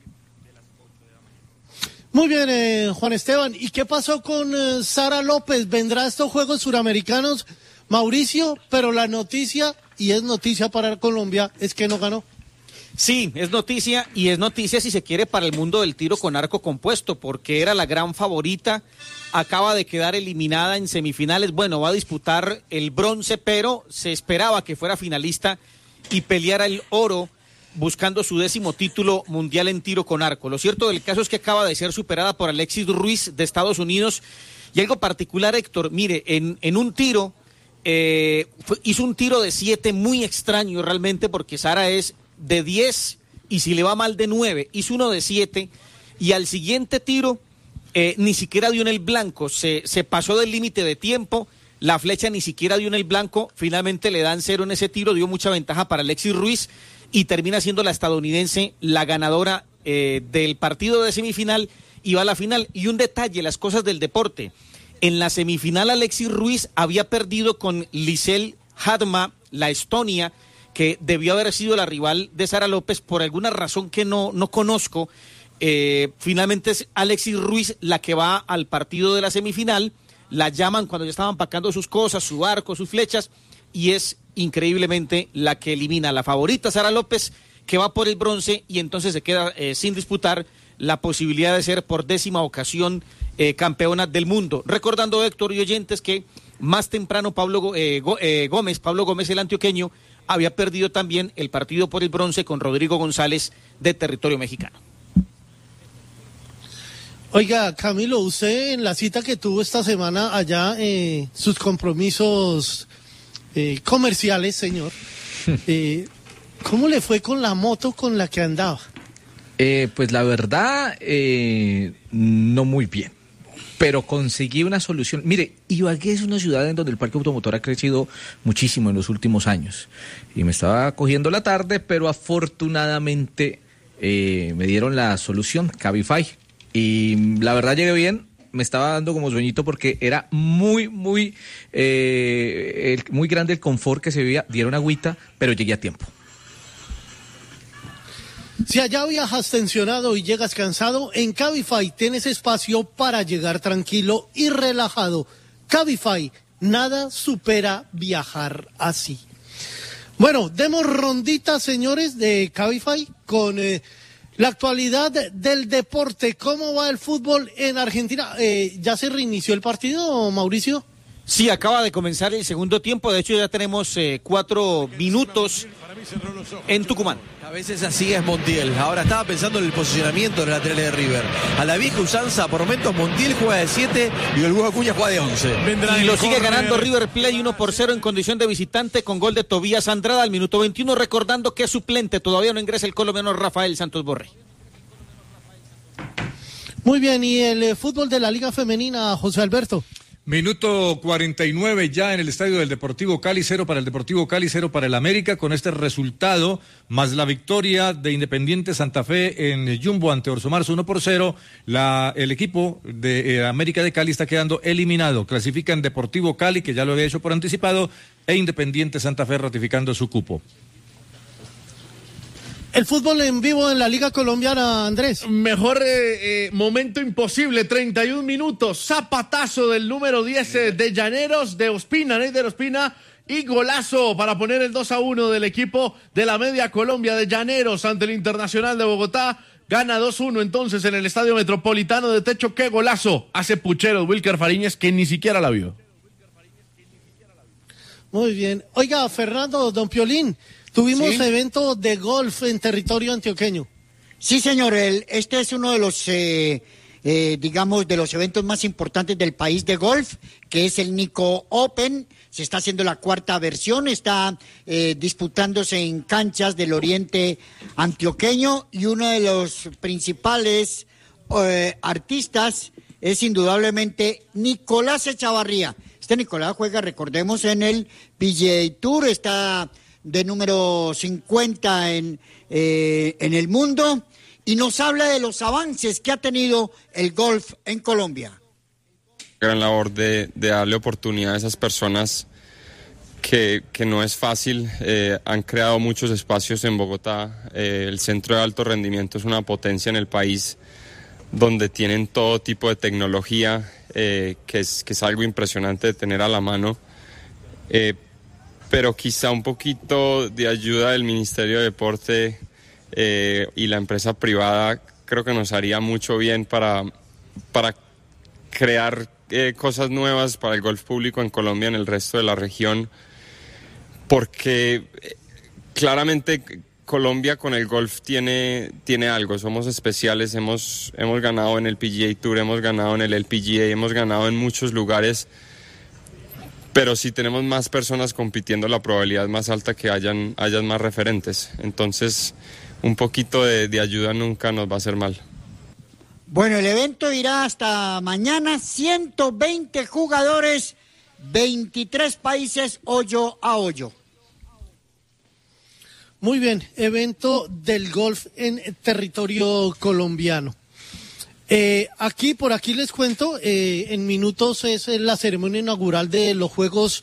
Muy bien, eh, Juan Esteban. ¿Y qué pasó con eh, Sara López? ¿Vendrá a estos Juegos Suramericanos, Mauricio? Pero la noticia, y es noticia para Colombia, es que no ganó. Sí, es noticia, y es noticia si se quiere para el mundo del tiro con arco compuesto, porque era la gran favorita, acaba de quedar eliminada en semifinales. Bueno, va a disputar el bronce, pero se esperaba que fuera finalista y peleara el oro, buscando su décimo título mundial en tiro con arco. Lo cierto del caso es que acaba de ser superada por Alexis Ruiz de Estados Unidos. Y algo particular, Héctor, mire, en, en un tiro, eh, fue, hizo un tiro de siete muy extraño realmente, porque Sara es de diez y si le va mal de nueve, hizo uno de siete y al siguiente tiro eh, ni siquiera dio en el blanco, se, se pasó del límite de tiempo, la flecha ni siquiera dio en el blanco, finalmente le dan cero en ese tiro, dio mucha ventaja para Alexis Ruiz y termina siendo la estadounidense la ganadora eh, del partido de semifinal y va a la final. Y un detalle, las cosas del deporte. En la semifinal Alexis Ruiz había perdido con Lisel Hadma, la Estonia, que debió haber sido la rival de Sara López por alguna razón que no, no conozco. Eh, finalmente es Alexis Ruiz la que va al partido de la semifinal, la llaman cuando ya estaban empacando sus cosas, su arco, sus flechas, y es increíblemente la que elimina a la favorita Sara López, que va por el bronce y entonces se queda eh, sin disputar la posibilidad de ser por décima ocasión eh, campeona del mundo. Recordando, Héctor y oyentes, que más temprano Pablo eh, eh, Gómez, Pablo Gómez el antioqueño, había perdido también el partido por el bronce con Rodrigo González de territorio mexicano. Oiga, Camilo, usted en la cita que tuvo esta semana allá, eh, sus compromisos eh, comerciales, señor, eh, ¿cómo le fue con la moto con la que andaba? Eh, pues la verdad, eh, no muy bien, pero conseguí una solución. Mire, Ibagué es una ciudad en donde el parque automotor ha crecido muchísimo en los últimos años y me estaba cogiendo la tarde, pero afortunadamente eh, me dieron la solución, Cabify. Y la verdad llegué bien, me estaba dando como sueñito porque era muy, muy, eh, el, muy grande el confort que se veía, dieron agüita, pero llegué a tiempo. Si allá viajas tensionado y llegas cansado, en Cabify tienes espacio para llegar tranquilo y relajado. Cabify, nada supera viajar así. Bueno, demos rondita, señores, de Cabify con... Eh, la actualidad del deporte. ¿Cómo va el fútbol en Argentina? Eh, ¿Ya se reinició el partido, Mauricio? Sí, acaba de comenzar el segundo tiempo. De hecho, ya tenemos eh, cuatro minutos en Tucumán. A veces así es Montiel. Ahora estaba pensando en el posicionamiento de los laterales de River. A la vieja usanza, por momentos Montiel juega de siete y el Hugo Acuña juega de once. Y lo sigue ganando River Plate uno por cero en condición de visitante con gol de Tobías Andrada al minuto veintiuno, recordando que es suplente. Todavía no ingresa el colombiano Rafael Santos Borré. Muy bien, ¿y el eh, fútbol de la Liga Femenina, José Alberto? Minuto cuarenta y nueve ya en el estadio del Deportivo Cali, cero para el Deportivo Cali, cero para el América. Con este resultado, más la victoria de Independiente Santa Fe en Jumbo ante Orso Marzo uno por cero, la, el equipo de eh, América de Cali está quedando eliminado. Clasifican Deportivo Cali, que ya lo había hecho por anticipado, e Independiente Santa Fe ratificando su cupo. El fútbol en vivo en la Liga Colombiana, Andrés. Mejor eh, eh, momento imposible, treinta y un minutos, zapatazo del número diez eh, de Llaneros, de Ospina, Neider Ospina, y golazo para poner el dos a uno del equipo de la Media Colombia de Llaneros ante el Internacional de Bogotá. Gana dos uno entonces en el Estadio Metropolitano de Techo. ¡Qué golazo hace Pucheros Wilker Fariñez, que ni siquiera la vio! Muy bien. Oiga, Fernando, don Piolín, tuvimos ¿Sí? evento de golf en territorio antioqueño. Sí, señor, el, este es uno de los, eh, eh, digamos, de los eventos más importantes del país de golf, que es el Nico Open. Se está haciendo la cuarta versión, está eh, disputándose en canchas del oriente antioqueño, y uno de los principales eh, artistas es indudablemente Nicolás Echavarría. Este Nicolás juega, recordemos, en el P G A Tour, está de número cincuenta en, eh, en el mundo, y nos habla de los avances que ha tenido el golf en Colombia. Gran labor de, de darle oportunidad a esas personas que, que no es fácil. Eh, han creado muchos espacios en Bogotá. Eh, el centro de alto rendimiento es una potencia en el país, donde tienen todo tipo de tecnología, eh, que, es, que es algo impresionante de tener a la mano. Eh, pero quizá un poquito de ayuda del Ministerio de Deporte eh, y la empresa privada creo que nos haría mucho bien para, para crear eh, cosas nuevas para el golf público en Colombia, en el resto de la región, porque eh, claramente Colombia con el golf tiene, tiene algo, somos especiales, hemos, hemos ganado en el P G A Tour, hemos ganado en el L P G A, hemos ganado en muchos lugares. Pero si tenemos más personas compitiendo, la probabilidad es más alta que hayan, hayan más referentes. Entonces, un poquito de, de ayuda nunca nos va a hacer mal. Bueno, el evento irá hasta mañana, ciento veinte jugadores, veintitrés países, hoyo a hoyo. Muy bien, evento del golf en territorio colombiano. Eh, aquí, por aquí les cuento, eh, en minutos es la ceremonia inaugural de los Juegos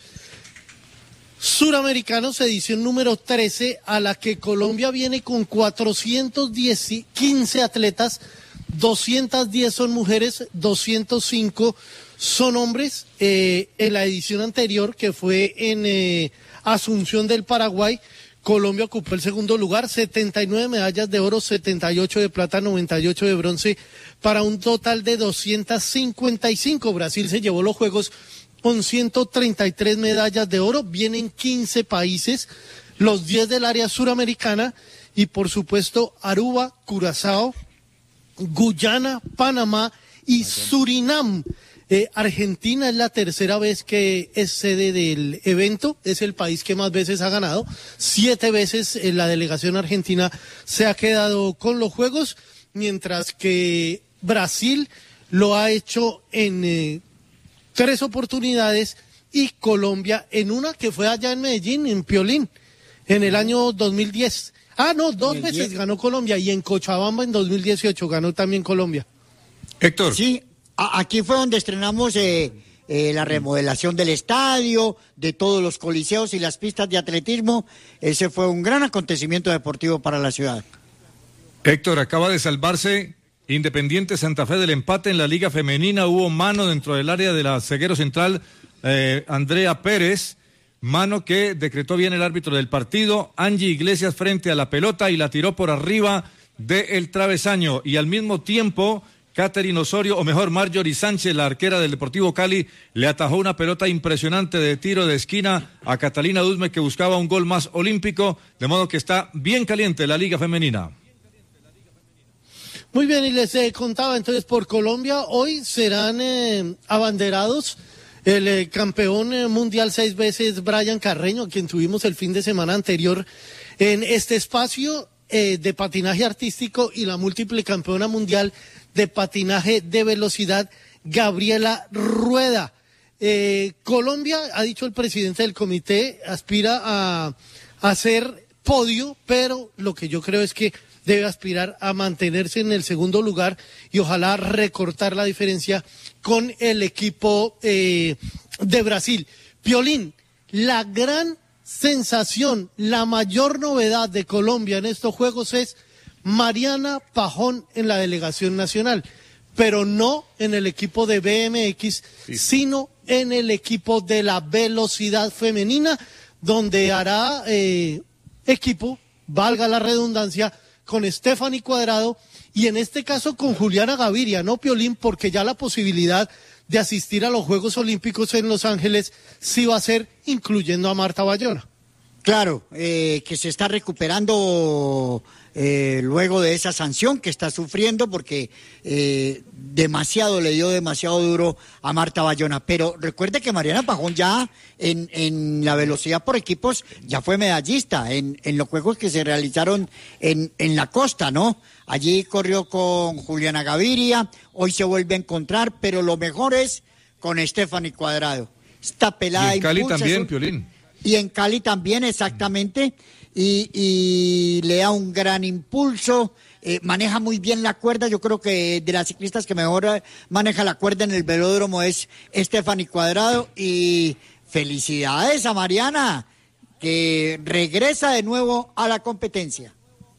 Suramericanos, edición número trece, a la que Colombia viene con cuatrocientos quince atletas, doscientas diez son mujeres, doscientos cinco son hombres. Eh, en la edición anterior, que fue en eh, Asunción del Paraguay, Colombia ocupó el segundo lugar, setenta y nueve medallas de oro, setenta y ocho de plata, noventa y ocho de bronce, para un total de doscientas cincuenta y cinco. Brasil se llevó los Juegos con ciento treinta y tres medallas de oro. Vienen quince países, los diez del área suramericana, y por supuesto Aruba, Curazao, Guyana, Panamá y Surinam. Eh, Argentina es la tercera vez que es sede del evento, es el país que más veces ha ganado, siete veces eh, la delegación argentina se ha quedado con los Juegos, mientras que Brasil lo ha hecho en eh, tres oportunidades, y Colombia en una, que fue allá en Medellín, en Piolín, en el año dos mil diez. Ah, no, dos veces ganó Colombia, y en Cochabamba en dos mil dieciocho ganó también Colombia. Héctor. Sí. Aquí fue donde estrenamos eh, eh, la remodelación del estadio, de todos los coliseos y las pistas de atletismo. Ese fue un gran acontecimiento deportivo para la ciudad. Héctor, acaba de salvarse Independiente Santa Fe del empate en la Liga Femenina. Hubo mano dentro del área de la zaguero central, eh, Andrea Pérez, mano que decretó bien el árbitro del partido. Angie Iglesias frente a la pelota y la tiró por arriba del travesaño, y al mismo tiempo Catherine Osorio, o mejor Marjorie Sánchez, la arquera del Deportivo Cali, le atajó una pelota impresionante de tiro de esquina a Catalina Duzme, que buscaba un gol más olímpico, de modo que está bien caliente la Liga Femenina. Muy bien, y les eh, contaba entonces, por Colombia hoy serán eh, abanderados el eh, campeón eh, mundial seis veces Brian Carreño, a quien tuvimos el fin de semana anterior en este espacio eh, de patinaje artístico, y la múltiple campeona mundial de patinaje de velocidad, Gabriela Rueda. Eh, Colombia, ha dicho el presidente del comité, aspira a, a hacer podio, pero lo que yo creo es que debe aspirar a mantenerse en el segundo lugar y ojalá recortar la diferencia con el equipo eh, de Brasil. Piolín, la gran sensación, la mayor novedad de Colombia en estos juegos es Mariana Pajón en la delegación nacional, pero no en el equipo de B M X, sí. sino en el equipo de la velocidad femenina, donde hará eh, equipo, valga la redundancia, con Stephanie Cuadrado y en este caso con Juliana Gaviria, ¿no, Piolín? Porque ya la posibilidad de asistir a los Juegos Olímpicos en Los Ángeles sí va a ser incluyendo a Marta Bayona. Claro, eh, que se está recuperando eh, luego de esa sanción que está sufriendo porque eh, demasiado le dio demasiado duro a Marta Bayona. Pero recuerde que Mariana Pajón ya en, en la velocidad por equipos ya fue medallista en, en los juegos que se realizaron en, en la costa, ¿no? Allí corrió con Juliana Gaviria, hoy se vuelve a encontrar, pero lo mejor es con Stephanie Cuadrado. Está pelada. Y en Cali impulsa, también, su... Piolín. Y en Cali también, exactamente, y, y le da un gran impulso, eh, maneja muy bien la cuerda. Yo creo que de las ciclistas que mejor maneja la cuerda en el velódromo es Stephanie Cuadrado, y felicidades a Mariana, que regresa de nuevo a la competencia.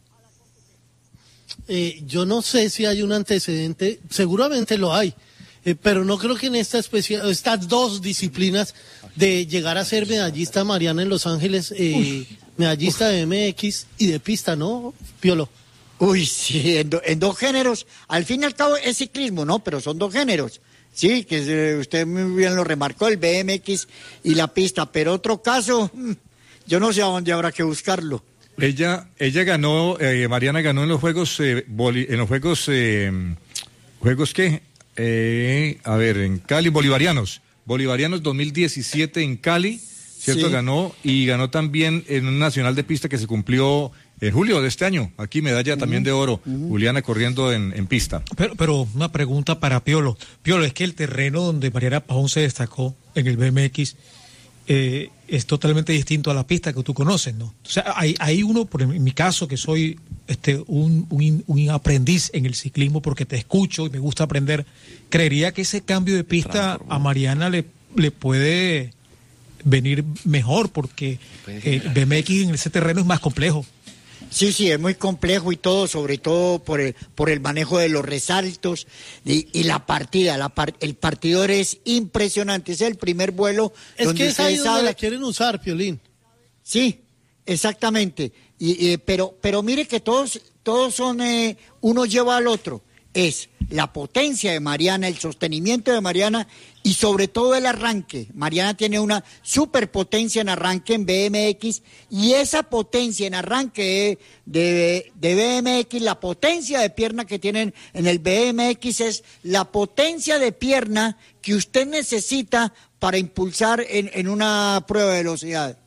Eh, yo no sé si hay un antecedente, seguramente lo hay, eh, pero no creo que en esta especie, estas dos disciplinas de llegar a ser medallista Mariana en Los Ángeles, eh, medallista de M X y de pista, ¿no, Piolo? Uy, sí, en, do, en dos géneros, al fin y al cabo es ciclismo, ¿no? Pero son dos géneros, sí, que se, usted muy bien lo remarcó, el B M X y la pista, pero otro caso, yo no sé a dónde habrá que buscarlo. Ella, ella ganó, eh, Mariana ganó en los juegos, eh, boli, en los juegos, eh, ¿juegos qué? Eh, a ver, en Cali, bolivarianos, bolivarianos dos mil diecisiete en Cali, ¿cierto? Sí. Ganó, y ganó también en un nacional de pista que se cumplió en julio de este año, aquí medalla uh-huh. también de oro, uh-huh. Juliana corriendo en, en pista. Pero, pero una pregunta para Piolo. Piolo, es que el terreno donde Mariana Pajón se destacó en el B M X, Eh, es totalmente distinto a la pista que tú conoces, ¿no? O sea, hay, hay uno, por en mi caso, que soy este un, un, un aprendiz en el ciclismo porque te escucho y me gusta aprender, creería que ese cambio de pista a Mariana le, le puede venir mejor porque eh, B M X en ese terreno es más complejo. Sí, sí, es muy complejo y todo, sobre todo por el, por el manejo de los resaltos y, y la partida. La par, el partidor es impresionante, es el primer vuelo. Es donde que es ahí donde sabe... la quieren usar, Piolín. Sí, exactamente. Y, y, pero, pero mire que todos, todos son, eh, uno lleva al otro. Es la potencia de Mariana, el sostenimiento de Mariana y sobre todo el arranque. Mariana tiene una superpotencia en arranque en B M X y esa potencia en arranque de, de, de B M X, la potencia de pierna que tienen en el B M X es la potencia de pierna que usted necesita para impulsar en, en una prueba de velocidad.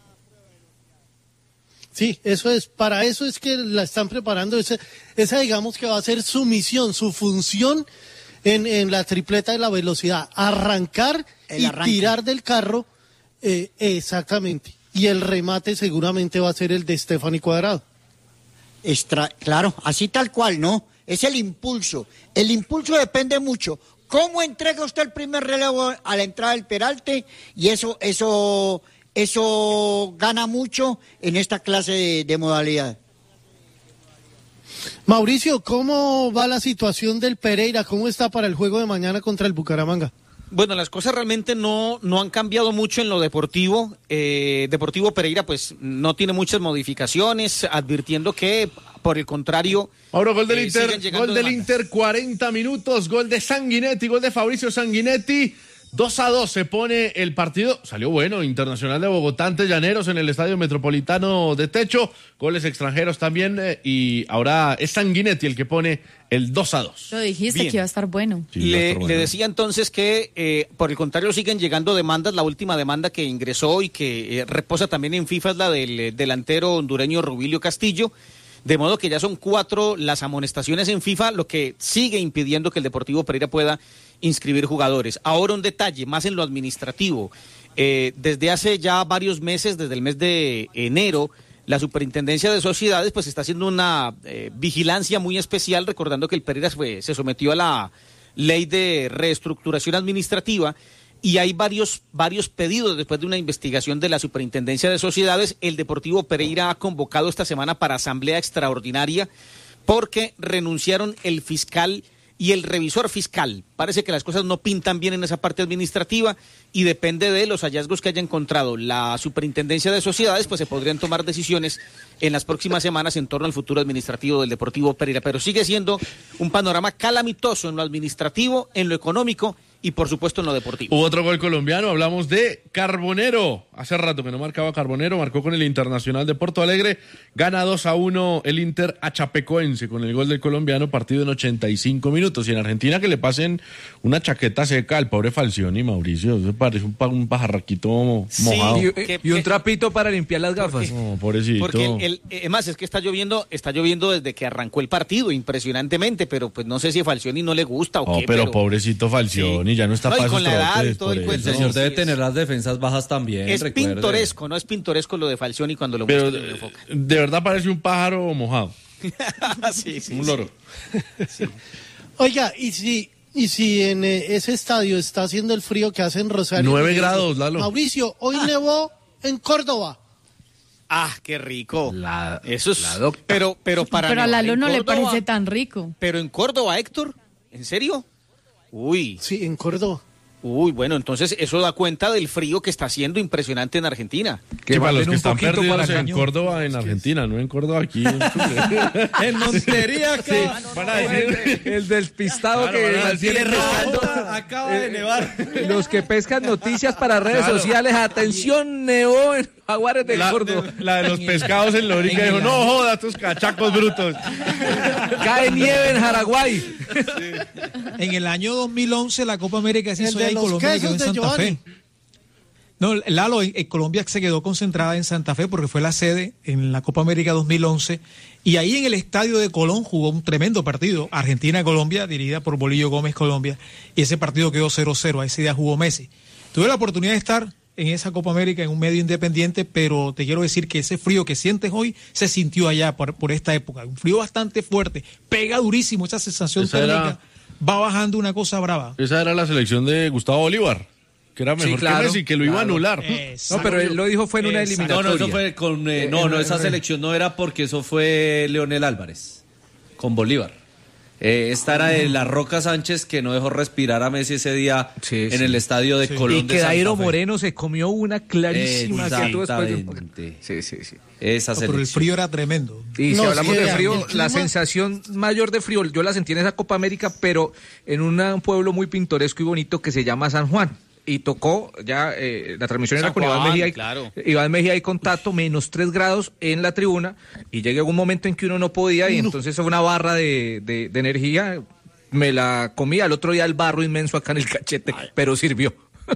Sí, eso es, para eso es que la están preparando, esa, esa digamos que va a ser su misión, su función en, en la tripleta de la velocidad, arrancar el y arranque. tirar del carro, eh, exactamente, y el remate seguramente va a ser el de Stephanie Cuadrado. Extra, claro, así tal cual, ¿no? Es el impulso, el impulso depende mucho, cómo entrega usted el primer relevo a la entrada del peralte y eso, eso... Eso gana mucho en esta clase de, de modalidad. Mauricio, ¿cómo va la situación del Pereira? ¿Cómo está para el juego de mañana contra el Bucaramanga? Bueno, las cosas realmente no, no han cambiado mucho en lo deportivo. Eh, Deportivo Pereira pues no tiene muchas modificaciones, advirtiendo que por el contrario... Ahora gol del eh, Inter, gol del demandas. Inter, cuarenta minutos, gol de Sanguinetti, gol de Fabricio Sanguinetti. dos a dos se pone el partido, salió bueno, Internacional de Bogotá ante Llaneros en el Estadio Metropolitano de Techo, goles extranjeros también, eh, y ahora es Sanguinetti el que pone el dos a dos. Lo dijiste Bien. que iba a estar bueno. Sí, le, bueno. le decía entonces que eh, por el contrario siguen llegando demandas, la última demanda que ingresó y que eh, reposa también en FIFA es la del eh, delantero hondureño Rubilio Castillo. De modo que ya son cuatro las amonestaciones en FIFA, lo que sigue impidiendo que el Deportivo Pereira pueda inscribir jugadores. Ahora un detalle, más en lo administrativo. Eh, desde hace ya varios meses, desde el mes de enero, la Superintendencia de Sociedades pues está haciendo una eh, vigilancia muy especial, recordando que el Pereira fue, se sometió a la ley de reestructuración administrativa y hay varios, varios pedidos después de una investigación de la Superintendencia de Sociedades. El Deportivo Pereira ha convocado esta semana para asamblea extraordinaria porque renunciaron el fiscal y el revisor fiscal. Parece que las cosas no pintan bien en esa parte administrativa y depende de los hallazgos que haya encontrado la Superintendencia de Sociedades, pues se podrían tomar decisiones en las próximas semanas en torno al futuro administrativo del Deportivo Pereira. Pero sigue siendo un panorama calamitoso en lo administrativo, en lo económico y por supuesto en lo deportivo. Hubo otro gol colombiano, hablamos de Carbonero. Hace rato que no marcaba Carbonero, marcó con el Internacional de Porto Alegre. Gana dos a uno el Inter a Chapecoense con el gol del colombiano, partido en ochenta y cinco minutos. Y en Argentina que le pasen una chaqueta seca al pobre Falcioni, Mauricio. Se parece un, pa, un pajarraquito mojado. Sí, y, y un trapito para limpiar las gafas. No, pobrecito. Porque el, el, además es que está lloviendo, está lloviendo desde que arrancó el partido, impresionantemente, pero pues no sé si a Falcioni no le gusta o no, qué. pero, pero pobrecito Falcioni, sí. Ya no está no, para con esos la edad trotes, y todo el cuento. El señor sí, debe sí, tener es, las defensas bajas también. Es recuerde. pintoresco, no es pintoresco lo de Falcioni cuando lo pero, muestra en el enfoque. De verdad parece un pájaro mojado. sí, sí, un sí. loro. Sí. Oiga, y si y si en eh, ese estadio está haciendo el frío que hace en Rosario. Nueve grados, Lalo. Mauricio, hoy ah. nevó en Córdoba. Ah, qué rico. La, Eso es. la pero, pero para. Pero a Lalo no Córdoba, le parece tan rico. Pero en Córdoba, Héctor, ¿en serio? Uy. Sí, en Córdoba. Uy, bueno, entonces eso da cuenta del frío que está haciendo impresionante en Argentina. Que sí, para los que están perdidos para en Córdoba, en Argentina, no en Córdoba aquí. En Montería, acá. Sí, van a decir, el, el despistado claro, que mantiene acaba de nevar. Los que pescan noticias para redes claro. sociales, atención, nevó en Jaguares de la, Córdoba. De, la de los pescados en Lorica dijo, no joda, estos cachacos brutos. Cae nieve en Jaraguay. Sí. En el año dos mil once la Copa América se hizo allá en Colombia, quedó en Santa Giovanni. Fe. No, Lalo, en, en Colombia se quedó concentrada en Santa Fe porque fue la sede en la Copa América dos mil once y ahí en el estadio de Colón jugó un tremendo partido, Argentina-Colombia, dirigida por Bolillo Gómez Colombia, y ese partido quedó cero cero, ese día jugó Messi. Tuve la oportunidad de estar en esa Copa América en un medio independiente, pero te quiero decir que ese frío que sientes hoy se sintió allá por, por esta época, un frío bastante fuerte, pega durísimo, esa sensación esa térmica era, va bajando una cosa brava. Esa era la selección de Gustavo Bolívar, que era mejor sí, claro, que Messi, que lo claro. iba a anular. Exacto. No, pero él lo dijo fue en una eliminatoria. No, no, eso fue con eh, no, no, esa selección no era porque eso fue Leonel Álvarez con Bolívar. Eh, esta era de la Roca Sánchez que no dejó respirar a Messi ese día sí, en sí. el estadio de sí. Colón. Y que Dairo Moreno se comió una clarísima. Exactamente. Sí, sí, sí. Esa no, pero el frío era tremendo. Y no, si hablamos sí, de frío, clima... la sensación mayor de frío, yo la sentí en esa Copa América, pero en una, un pueblo muy pintoresco y bonito que se llama San Juan. Y tocó, ya eh, la transmisión San era con Juan, Iván Mejía, y, claro. Iván Mejía y Contato, menos tres grados en la tribuna, y llegó un momento en que uno no podía, y no. entonces fue una barra de, de, de energía, me la comía, al otro día el barro inmenso acá en el cachete, Ay. pero sirvió.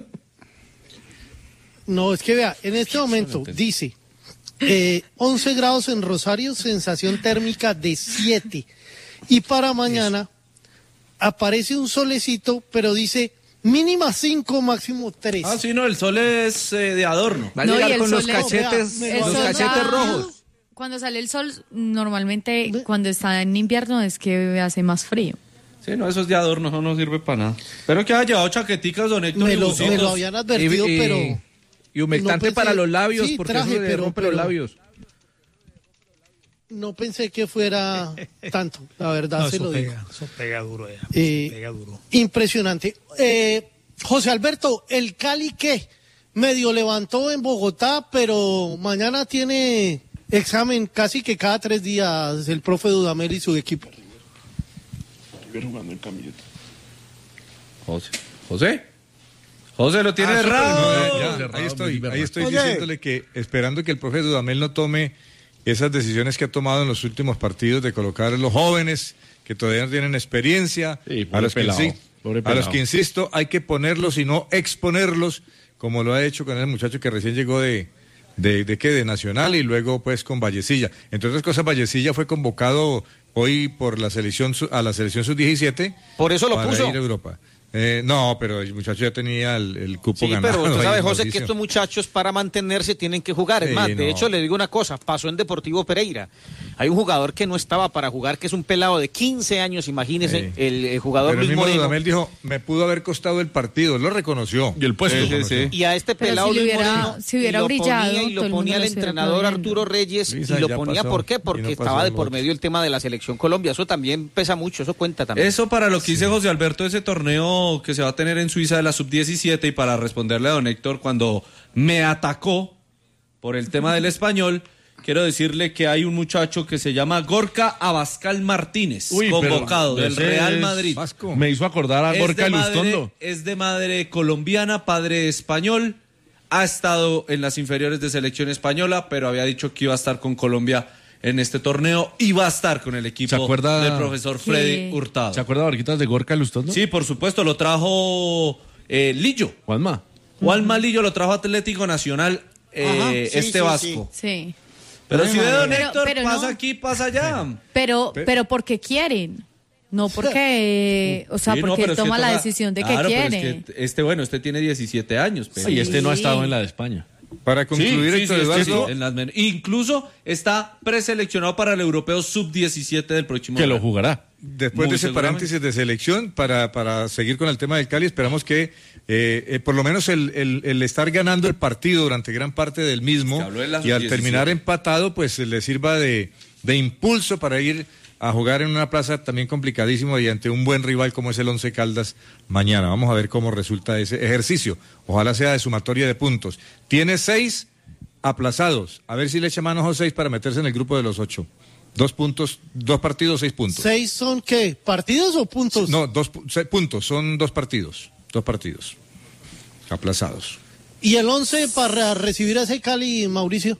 No, es que vea, en este momento dice eh, once grados en Rosario, sensación térmica de siete, y para mañana Eso. aparece un solecito, pero dice... mínima cinco, máximo tres. Ah, sí, no, el sol es eh, de adorno. Va a llegar no, con los cachetes, es, los cachetes rojos. Cuando sale el sol, normalmente ¿Ve? cuando está en invierno es que hace más frío. Sí, no, eso es de adorno, eso no sirve para nada. Pero que haya llevado chaqueticas, don Héctor. Me lo, me lo habían advertido, y, y, pero... Y humectante no pensé, para los labios, sí, porque traje, eso le pero, rompe pero, los labios. No pensé que fuera tanto, la verdad no, se lo pega, digo. Eso pega duro ya. Eh, pega duro. Impresionante. Eh, José Alberto, ¿el Cali qué? Medio levantó en Bogotá, pero mañana tiene examen casi que cada tres días el profe Dudamel y su equipo. Jugando en camilleta. José. José. José lo tiene ah, errado. No, ya, ya, ahí estoy, ahí estoy diciéndole que esperando que el profe Dudamel no tome esas decisiones que ha tomado en los últimos partidos de colocar a los jóvenes que todavía no tienen experiencia, sí, a, los que, pelado, sí, a los que insisto hay que ponerlos y no exponerlos como lo ha hecho con el muchacho que recién llegó de, de, de qué, de Nacional y luego pues con Vallecilla. Entre otras cosas, Vallecilla fue convocado hoy por la selección su- a la selección sub diecisiete. Por eso lo para puso. ir a Europa. Eh, no, pero el muchacho ya tenía el, el cupo Sí, ganado. pero usted sabe, ahí, José, que Mauricio. estos muchachos para mantenerse tienen que jugar. Es Sí, más, no. de hecho, le digo una cosa, pasó en Deportivo Pereira. Hay un jugador que no estaba para jugar, que es un pelado de quince años, imagínese, Sí. el, el jugador Pero el Luis mismo Moreno. Dudamel dijo, me pudo haber costado el partido, él lo reconoció. Y el puesto. Él lo Sí, reconoció. sí. Y a este Pero pelado si le Luis hubiera- Moreno, si hubiera y lo brillado, ponía, y todo lo el ponía mundo el lo estuviera entrenador aplaudiendo. Arturo Reyes, Luisa, y lo ya ponía, pasó, ¿por qué? y Porque no pasó estaba de el por otro. medio el tema de la selección Colombia. Eso también pesa mucho, eso cuenta también. Eso para lo que dice José Alberto, ese torneo que se va a tener en Suiza de la sub diecisiete, y para responderle a don Héctor cuando me atacó por el tema del español, quiero decirle que hay un muchacho que se llama Gorka Abascal Martínez, Uy, pero convocado del ese Real es Madrid. Vasco. Me hizo acordar a Es Gorka de madre- Lustondo. Es de madre colombiana, padre español. Ha estado en las inferiores de selección española, pero había dicho que iba a estar con Colombia en este torneo y va a estar con el equipo ¿Se acuerda- del profesor Freddy ¿Qué? Hurtado. ¿Se acuerda, Barquitas, de Gorka Lustondo? Sí, por supuesto, lo trajo eh, Lillo. Juanma. Juanma Lillo lo trajo Atlético Nacional, eh, Ajá, sí, este sí, Vasco. Sí. Pero Ay, si ve madre. don Pero- Héctor, pero pasa no. aquí, pasa allá. Pero, pero porque quieren. No porque, o sea, Sí, no, porque pero él es que toma la toca- decisión de que Claro, pero quiere. es que este, bueno, este tiene diecisiete años. Pero... Y este no ha Sí. estado en la de España. Para concluir, Sí, sí, Héctor sí, Eduardo, sí, en las men- Incluso está preseleccionado para el europeo sub diecisiete del próximo Que lo año. jugará. después Muy de ese seguramente. paréntesis de selección, para, para seguir con el tema del Cali, esperamos que eh, eh, por lo menos el, el- el estar ganando el partido durante gran parte del mismo Se habló de la y al sub diecisiete. terminar empatado, pues le sirva de, de impulso para ir a jugar en una plaza también complicadísimo y ante un buen rival como es el Once Caldas mañana. Vamos a ver cómo resulta ese ejercicio. Ojalá sea de sumatoria de puntos. Tiene seis aplazados. A ver si le echa mano a los seis para meterse en el grupo de los ocho. Dos puntos, dos partidos, seis puntos. ¿Seis son qué? ¿Partidos o puntos? No, dos pu- seis puntos, son dos partidos. Dos partidos. Aplazados. ¿Y el once para recibir a ese Cali, Mauricio?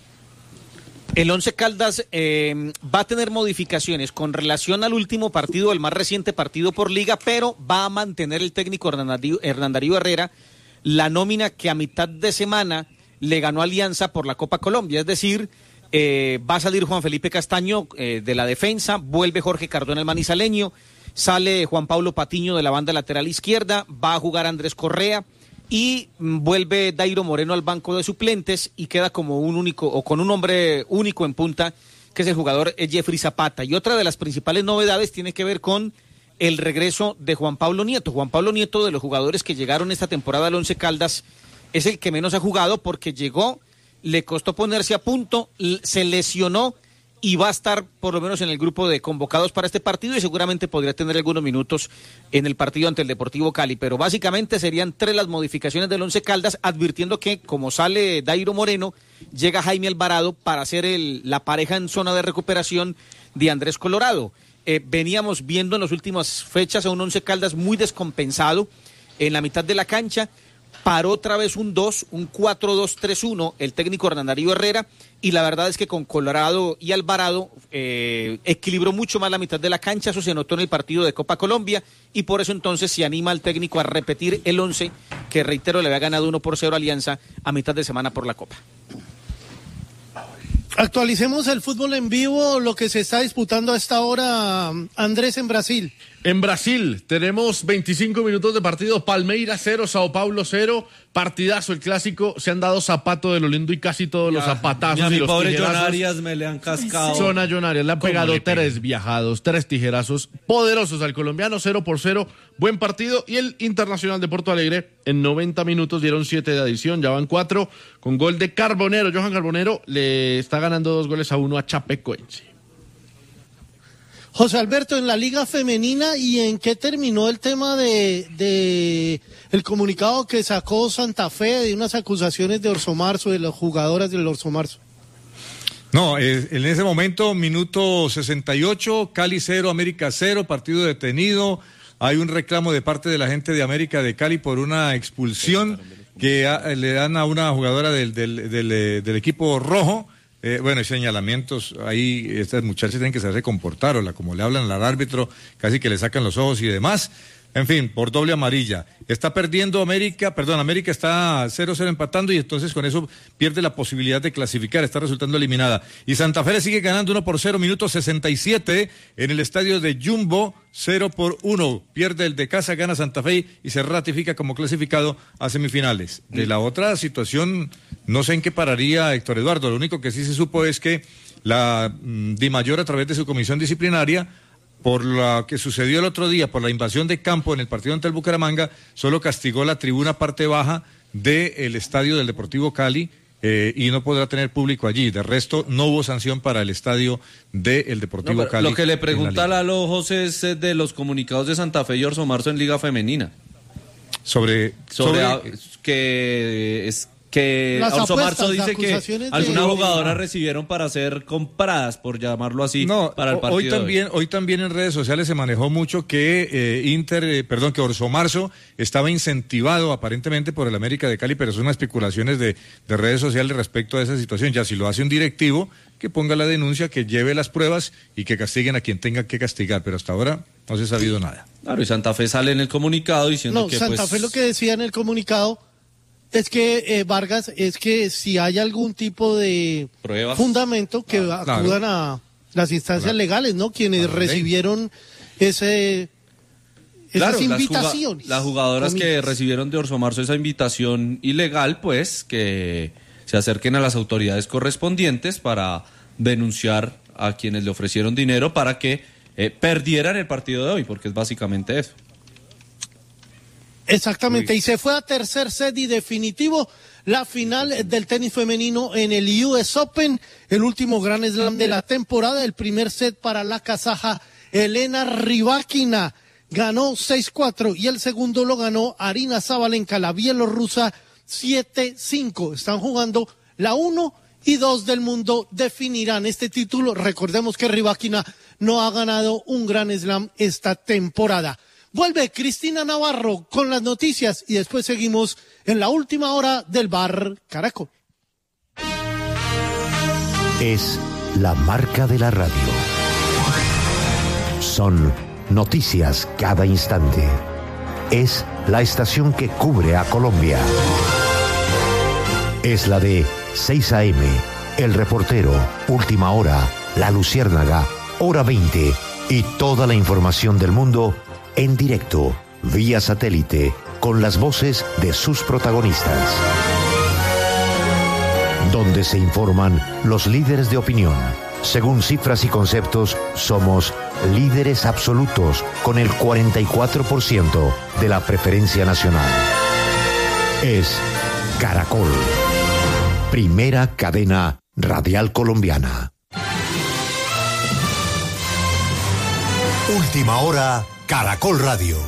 El Once Caldas eh, va a tener modificaciones con relación al último partido, el más reciente partido por liga, pero va a mantener el técnico Hernán Darío, Hernán Darío Herrera la nómina que a mitad de semana le ganó Alianza por la Copa Colombia. Es decir, eh, va a salir Juan Felipe Castaño eh, de la defensa, vuelve Jorge Cardona el manizaleño, sale Juan Pablo Patiño de la banda lateral izquierda, va a jugar Andrés Correa, y mm, vuelve Dairo Moreno al banco de suplentes y queda como un único o con un hombre único en punta, que es el jugador eh, Jeffrey Zapata. Y otra de las principales novedades tiene que ver con el regreso de Juan Pablo Nieto. Juan Pablo Nieto, de los jugadores que llegaron esta temporada al Once Caldas, es el que menos ha jugado porque llegó, le costó ponerse a punto, l- se lesionó y va a estar por lo menos en el grupo de convocados para este partido y seguramente podría tener algunos minutos en el partido ante el Deportivo Cali, pero básicamente serían tres las modificaciones del Once Caldas, advirtiendo que como sale Dairo Moreno, llega Jaime Alvarado para ser el, la pareja en zona de recuperación de Andrés Colorado. Eh, veníamos viendo en las últimas fechas a un Once Caldas muy descompensado en la mitad de la cancha. Paró otra vez un dos, un cuatro dos tres uno, el técnico Hernán Darío Herrera, y la verdad es que con Colorado y Alvarado eh, equilibró mucho más la mitad de la cancha. Eso se notó en el partido de Copa Colombia, y por eso entonces se anima al técnico a repetir el once, que reitero le había ganado uno por cero a Alianza a mitad de semana por la Copa. Actualicemos el fútbol en vivo, lo que se está disputando a esta hora, Andrés, en Brasil. En Brasil tenemos veinticinco minutos de partido, Palmeiras cero, Sao Paulo cero, partidazo el clásico, se han dado zapato de lo lindo y casi todos los zapatazos Y a y mi los pobre tijerazos. Jonarias me le han cascado. Son a Jonarias, le han ¿Cómo pegado le pegan? tres viajados, tres tijerazos poderosos al colombiano, cero por cero, buen partido. Y el Internacional de Porto Alegre en noventa minutos dieron siete de adición, ya van cuatro, con gol de Carbonero. Johan Carbonero le está ganando dos goles a uno a Chapecoense. José Alberto, en la Liga Femenina, ¿y en qué terminó el tema de, de el comunicado que sacó Santa Fe de unas acusaciones de Orso Marzo, de las jugadoras del Orso Marzo? No, eh, en ese momento, minuto sesenta y ocho, Cali cero, América cero, partido detenido. Hay un reclamo de parte de la gente de América de Cali por una expulsión que a- le dan a una jugadora del, del, del, eh, del equipo rojo. Eh, bueno, hay señalamientos, ahí estas muchachas tienen que saberse comportar, o la, como le hablan al árbitro, casi que le sacan los ojos y demás. En fin, por doble amarilla. Está perdiendo América, perdón, América está cero cero empatando y entonces con eso pierde la posibilidad de clasificar, está resultando eliminada. Y Santa Fe le sigue ganando uno por cero, minuto sesenta y siete en el estadio de Jumbo, cero por uno. Pierde el de casa, gana Santa Fe y se ratifica como clasificado a semifinales. De la otra situación, no sé en qué pararía Héctor Eduardo, lo único que sí se supo es que la mm, Dimayor a través de su comisión disciplinaria, por lo que sucedió el otro día, por la invasión de campo en el partido ante el Bucaramanga, solo castigó la tribuna parte baja del estadio del Deportivo Cali eh, y no podrá tener público allí. De resto, no hubo sanción para el estadio del Deportivo No, Cali. lo que le pregunta Lalo José es de los comunicados de Santa Fe y Orso Marzo en Liga Femenina. Sobre, sobre, sobre a, que es que Las Orso apuestas, Marzo dice las que acusaciones de- algunas jugadoras recibieron para ser compradas, por llamarlo así, No, para el partido hoy de también, hoy también en redes sociales se manejó mucho que eh, Inter, eh, perdón, que Orso Marzo estaba incentivado aparentemente por el América de Cali, pero son especulaciones de, de redes sociales respecto a esa situación. Ya si lo hace un directivo, que ponga la denuncia, que lleve las pruebas y que castiguen a quien tenga que castigar, pero hasta ahora no se ha sabido nada. Claro, y Santa Fe sale en el comunicado diciendo No, que Santa pues, Fe lo que decía en el comunicado es que, eh, Vargas, es que si hay algún tipo de Pruebas. fundamento, que Ah, acudan claro. a las instancias Claro. legales, ¿no? Quienes A la ley. recibieron ese... Claro, esas las, juga- invitaciones. las jugadoras que comillas. recibieron de Orso Marzo esa invitación ilegal, pues que se acerquen a las autoridades correspondientes para denunciar a quienes le ofrecieron dinero para que eh, perdieran el partido de hoy, porque es básicamente eso. Exactamente, Uy. y se fue a tercer set y definitivo la final del tenis femenino en el U S Open, el último Grand Slam de la temporada, el primer set para la kazaja Elena Rybakina, ganó seis cuatro y el segundo lo ganó Arina Zabalenka, la bielorrusa, siete cinco. Están jugando la uno y dos del mundo, definirán este título. Recordemos que Rybakina no ha ganado un Grand Slam esta temporada. Vuelve Cristina Navarro con las noticias y después seguimos en la última hora del Bar Caracol. Es la marca de la radio. Son noticias cada instante. Es la estación que cubre a Colombia. Es la de seis a eme, El Reportero, Última Hora, La Luciérnaga, Hora veinte y toda la información del mundo en directo, vía satélite, con las voces de sus protagonistas. Donde se informan los líderes de opinión. Según cifras y conceptos, somos líderes absolutos con el cuarenta y cuatro por ciento de la preferencia nacional. Es Caracol, primera cadena radial colombiana. Última hora, Caracol Radio.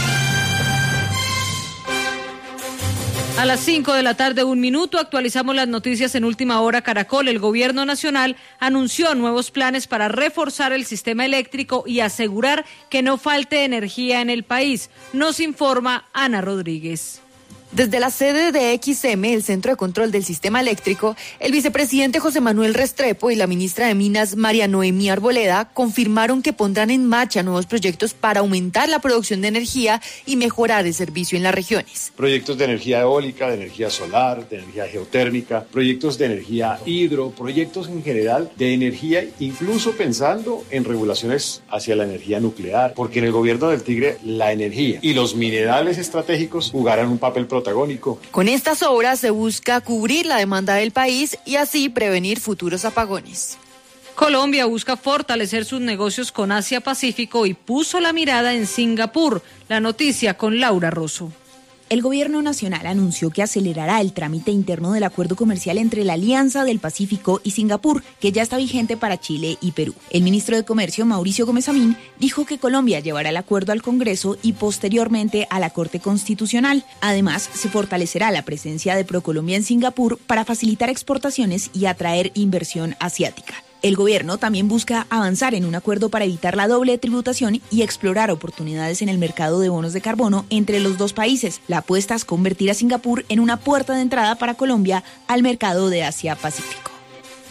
A las cinco de la tarde, un minuto, actualizamos las noticias en Última Hora Caracol. El gobierno nacional anunció nuevos planes para reforzar el sistema eléctrico y asegurar que no falte energía en el país. Nos informa Ana Rodríguez. Desde la sede de X M, el Centro de Control del Sistema Eléctrico, el vicepresidente José Manuel Restrepo y la ministra de Minas, María Noemí Arboleda, confirmaron que pondrán en marcha nuevos proyectos para aumentar la producción de energía y mejorar el servicio en las regiones. Proyectos de energía eólica, de energía solar, de energía geotérmica, proyectos de energía hidro, proyectos en general de energía, incluso pensando en regulaciones hacia la energía nuclear, porque en el gobierno del Tigre la energía y los minerales estratégicos jugarán un papel protagónico. Con estas obras se busca cubrir la demanda del país y así prevenir futuros apagones. Colombia busca fortalecer sus negocios con Asia-Pacífico y puso la mirada en Singapur. La noticia con Laura Rosso. El gobierno nacional anunció que acelerará el trámite interno del acuerdo comercial entre la Alianza del Pacífico y Singapur, que ya está vigente para Chile y Perú. El ministro de Comercio, Mauricio Gómez Amín, dijo que Colombia llevará el acuerdo al Congreso y posteriormente a la Corte Constitucional. Además, se fortalecerá la presencia de ProColombia en Singapur para facilitar exportaciones y atraer inversión asiática. El gobierno también busca avanzar en un acuerdo para evitar la doble tributación y explorar oportunidades en el mercado de bonos de carbono entre los dos países. La apuesta es convertir a Singapur en una puerta de entrada para Colombia al mercado de Asia-Pacífico.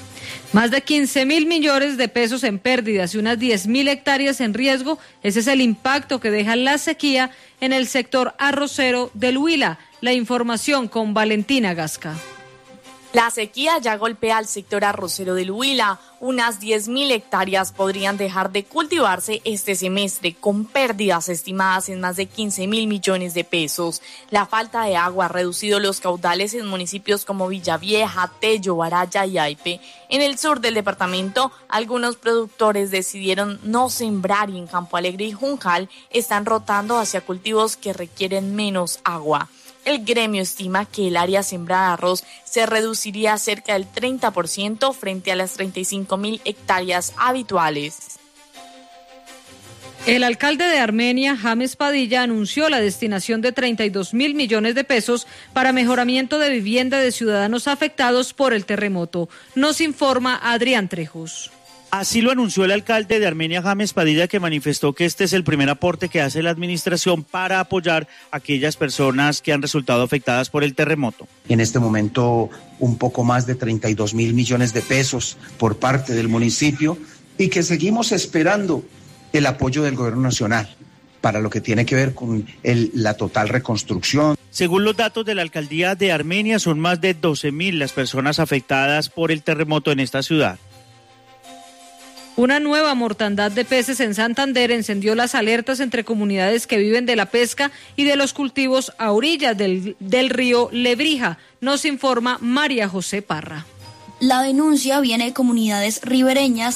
Más de quince mil millones de pesos en pérdidas y unas diez mil hectáreas en riesgo. Ese es el impacto que deja la sequía en el sector arrocero del Huila. La información con Valentina Gasca. La sequía ya golpea al sector arrocero del Huila. Unas diez mil hectáreas podrían dejar de cultivarse este semestre, con pérdidas estimadas en más de quince mil millones de pesos. La falta de agua ha reducido los caudales en municipios como Villavieja, Tello, Araya y Aipe. En el sur del departamento, algunos productores decidieron no sembrar y en Campo Alegre y Juncal están rotando hacia cultivos que requieren menos agua. El gremio estima que el área sembrada de arroz se reduciría cerca del treinta por ciento frente a las treinta y cinco mil hectáreas habituales. El alcalde de Armenia, James Padilla, anunció la destinación de treinta y dos mil millones de pesos para mejoramiento de vivienda de ciudadanos afectados por el terremoto. Nos informa Adrián Trejos. Así lo anunció el alcalde de Armenia, James Padilla, que manifestó que este es el primer aporte que hace la administración para apoyar a aquellas personas que han resultado afectadas por el terremoto. En este momento, un poco más de treinta y dos mil millones de pesos por parte del municipio y que seguimos esperando el apoyo del gobierno nacional para lo que tiene que ver con el, la total reconstrucción. Según los datos de la alcaldía de Armenia, son más de doce mil las personas afectadas por el terremoto en esta ciudad. Una nueva mortandad de peces en Santander encendió las alertas entre comunidades que viven de la pesca y de los cultivos a orillas del, del río Lebrija. Nos informa María José Parra. La denuncia viene de comunidades ribereñas